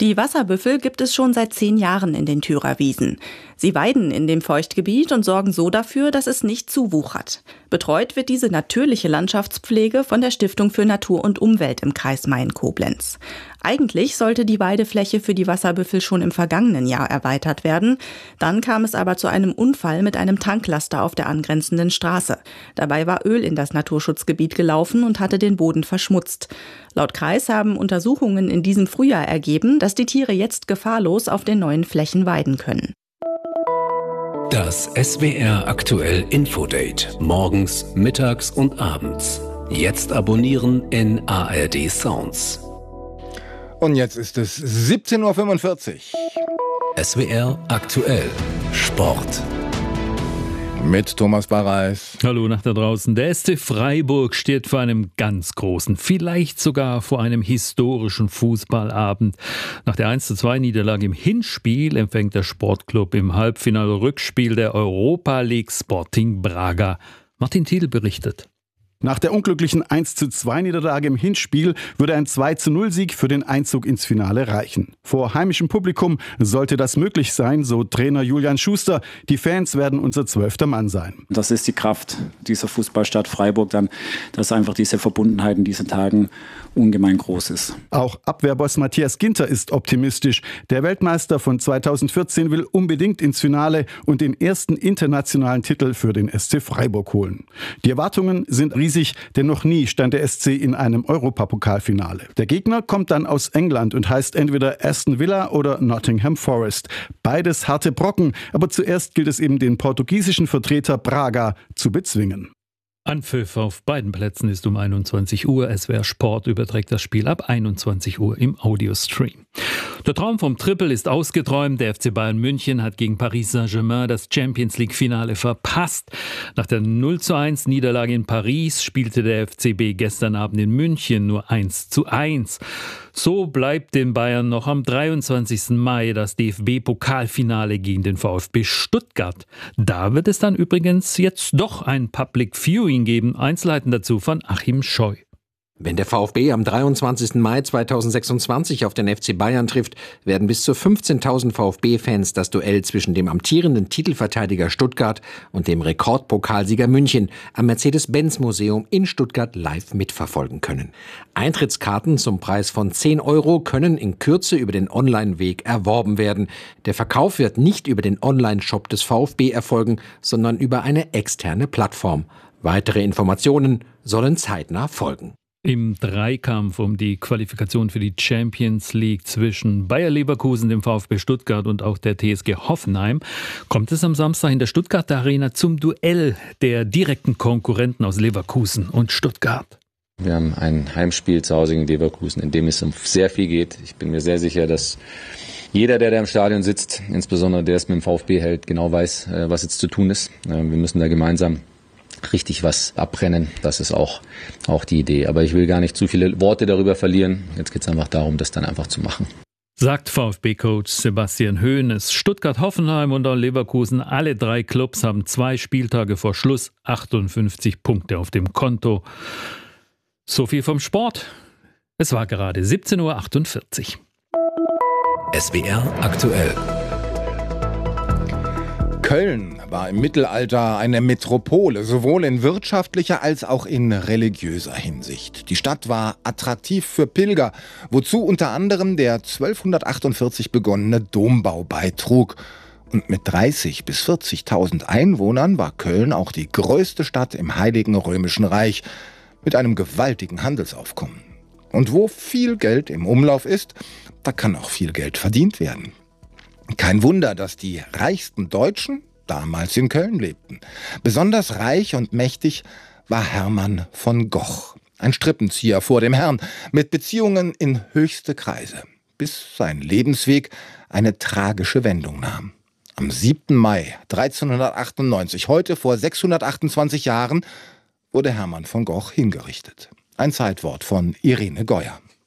Die Wasserbüffel gibt es schon seit zehn Jahren in den Thürer Wiesen. Sie weiden in dem Feuchtgebiet und sorgen so dafür, dass es nicht zuwuchert. Betreut wird diese natürliche Landschaftspflege von der Stiftung für Natur und Umwelt im Kreis Main-Koblenz. Eigentlich sollte die Weidefläche für die Wasserbüffel schon im vergangenen Jahr erweitert werden. Dann kam es aber zu einem Unfall mit einem Tanklaster auf der angrenzenden Straße. Dabei war Öl in das Naturschutzgebiet gelaufen und hatte den Boden verschmutzt. Laut Kreis haben Untersuchungen in diesem Frühjahr ergeben, dass die Tiere jetzt gefahrlos auf den neuen Flächen weiden können. Das S W R aktuell Infodate. Morgens, mittags und abends. Jetzt abonnieren in A R D Sounds. Und jetzt ist es siebzehn Uhr fünfundvierzig. S W R aktuell Sport. Mit Thomas Barreis. Hallo nach da draußen. Der S C Freiburg steht vor einem ganz großen, vielleicht sogar vor einem historischen Fußballabend. Nach der eins zu zwei Niederlage im Hinspiel empfängt der Sportclub im Halbfinale-Rückspiel der Europa League Sporting Braga. Martin Thiel berichtet. Nach der unglücklichen eins zu zwei Niederlage im Hinspiel würde ein zwei zu null Sieg für den Einzug ins Finale reichen. Vor heimischem Publikum sollte das möglich sein, so Trainer Julian Schuster. Die Fans werden unser zwölfter Mann sein. Das ist die Kraft dieser Fußballstadt Freiburg, dann, dass einfach diese Verbundenheit in diesen Tagen ungemein groß ist. Auch Abwehrboss Matthias Ginter ist optimistisch. Der Weltmeister von zweitausendvierzehn will unbedingt ins Finale und den ersten internationalen Titel für den S C Freiburg holen. Die Erwartungen sind riesig, denn noch nie stand der S C in einem Europapokalfinale. Der Gegner kommt dann aus England und heißt entweder Aston Villa oder Nottingham Forest. Beides harte Brocken, aber zuerst gilt es eben den portugiesischen Vertreter Braga zu bezwingen. Anpfiff auf beiden Plätzen ist um einundzwanzig Uhr. S W R Sport überträgt das Spiel ab einundzwanzig Uhr im Audiostream. Der Traum vom Triple ist ausgeträumt. Der F C Bayern München hat gegen Paris Saint-Germain das Champions-League-Finale verpasst. Nach der null zu eins Niederlage in Paris spielte der F C B gestern Abend in München nur eins zu eins. So bleibt den Bayern noch am dreiundzwanzigsten Mai das D F B-Pokalfinale gegen den VfB Stuttgart. Da wird es dann übrigens jetzt doch ein Public Viewing geben. Einzelheiten dazu von Achim Scheu. Wenn der VfB am dreiundzwanzigsten Mai zweitausendsechsundzwanzig auf den F C Bayern trifft, werden bis zu fünfzehntausend VfB-Fans das Duell zwischen dem amtierenden Titelverteidiger Stuttgart und dem Rekordpokalsieger München am Mercedes-Benz-Museum in Stuttgart live mitverfolgen können. Eintrittskarten zum Preis von zehn Euro können in Kürze über den Online-Weg erworben werden. Der Verkauf wird nicht über den Online-Shop des VfB erfolgen, sondern über eine externe Plattform. Weitere Informationen sollen zeitnah folgen. Im Dreikampf um die Qualifikation für die Champions League zwischen Bayer Leverkusen, dem VfB Stuttgart und auch der T S G Hoffenheim kommt es am Samstag in der Stuttgarter Arena zum Duell der direkten Konkurrenten aus Leverkusen und Stuttgart. Wir haben ein Heimspiel zu Hause gegen Leverkusen, in dem es um sehr viel geht. Ich bin mir sehr sicher, dass jeder, der da im Stadion sitzt, insbesondere der es mit dem VfB hält, genau weiß, was jetzt zu tun ist. Wir müssen da gemeinsam richtig was abbrennen. Das ist auch, auch die Idee. Aber ich will gar nicht zu viele Worte darüber verlieren. Jetzt geht es einfach darum, das dann einfach zu machen. Sagt VfB-Coach Sebastian Hoeneß. Stuttgart, Hoffenheim und auch Leverkusen, alle drei Clubs haben zwei Spieltage vor Schluss achtundfünfzig Punkte auf dem Konto. So viel vom Sport. Es war gerade siebzehn Uhr achtundvierzig. S W R aktuell. Köln war im Mittelalter eine Metropole, sowohl in wirtschaftlicher als auch in religiöser Hinsicht. Die Stadt war attraktiv für Pilger, wozu unter anderem der zwölfhundertachtundvierzig begonnene Dombau beitrug. Und mit dreißigtausend bis vierzigtausend Einwohnern war Köln auch die größte Stadt im Heiligen Römischen Reich mit einem gewaltigen Handelsaufkommen. Und wo viel Geld im Umlauf ist, da kann auch viel Geld verdient werden. Kein Wunder, dass die reichsten Deutschen damals in Köln lebten. Besonders reich und mächtig war Hermann von Goch, ein Strippenzieher vor dem Herrn, mit Beziehungen in höchste Kreise, bis sein Lebensweg eine tragische Wendung nahm. Am siebten Mai dreizehnhundertachtundneunzig, heute vor sechshundertachtundzwanzig Jahren, wurde Hermann von Goch hingerichtet. Ein Zeitwort von Irene Geuer.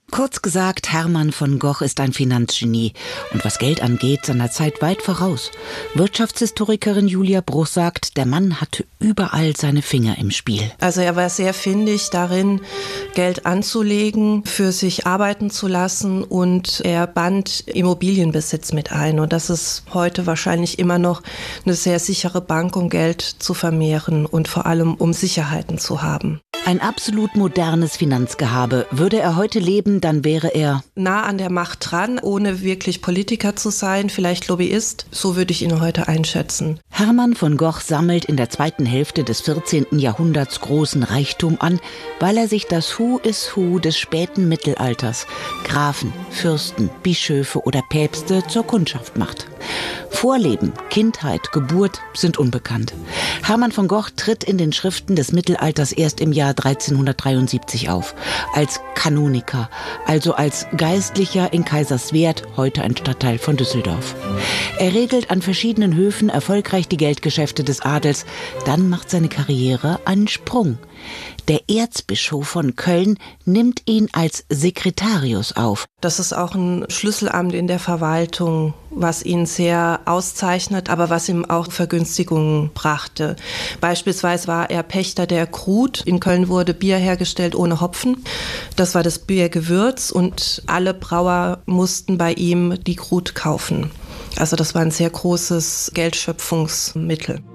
Kurz gesagt, Hermann von Gogh ist ein Finanzgenie und was Geld angeht, seiner Zeit weit voraus. Wirtschaftshistorikerin Julia Bruch sagt, der Mann hatte überall seine Finger im Spiel. Also er war sehr findig darin, Geld anzulegen, für sich arbeiten zu lassen und er band Immobilienbesitz mit ein. Und das ist heute wahrscheinlich immer noch eine sehr sichere Bank, um Geld zu vermehren und vor allem um Sicherheiten zu haben. Ein absolut modernes Finanzgehabe. Würde er heute leben, dann wäre er nah an der Macht dran, ohne wirklich Politiker zu sein, vielleicht Lobbyist. So würde ich ihn heute einschätzen. Hermann von Gogh sammelt in der zweiten Hälfte des vierzehnten Jahrhunderts großen Reichtum an, weil er sich das Who is Who des späten Mittelalters, Grafen, Fürsten, Bischöfe oder Päpste, zur Kundschaft macht. Vorleben, Kindheit, Geburt sind unbekannt. Hermann von Gogh tritt in den Schriften des Mittelalters erst im Jahr dreizehnhundertdreiundsiebzig auf, als Kanoniker, also als Geistlicher in Kaiserswerth, heute ein Stadtteil von Düsseldorf. Er regelt an verschiedenen Höfen erfolgreich die Geldgeschäfte des Adels, dann macht seine Karriere einen Sprung. Der Erzbischof von Köln nimmt ihn als Sekretarius auf. Das ist auch ein Schlüsselamt in der Verwaltung, was ihn sehr auszeichnet, aber was ihm auch Vergünstigungen brachte. Beispielsweise war er Pächter der Krut. In Köln wurde Bier hergestellt ohne Hopfen. Das war das Biergewürz und alle Brauer mussten bei ihm die Krut kaufen. Also das war ein sehr großes Geldschöpfungsmittel.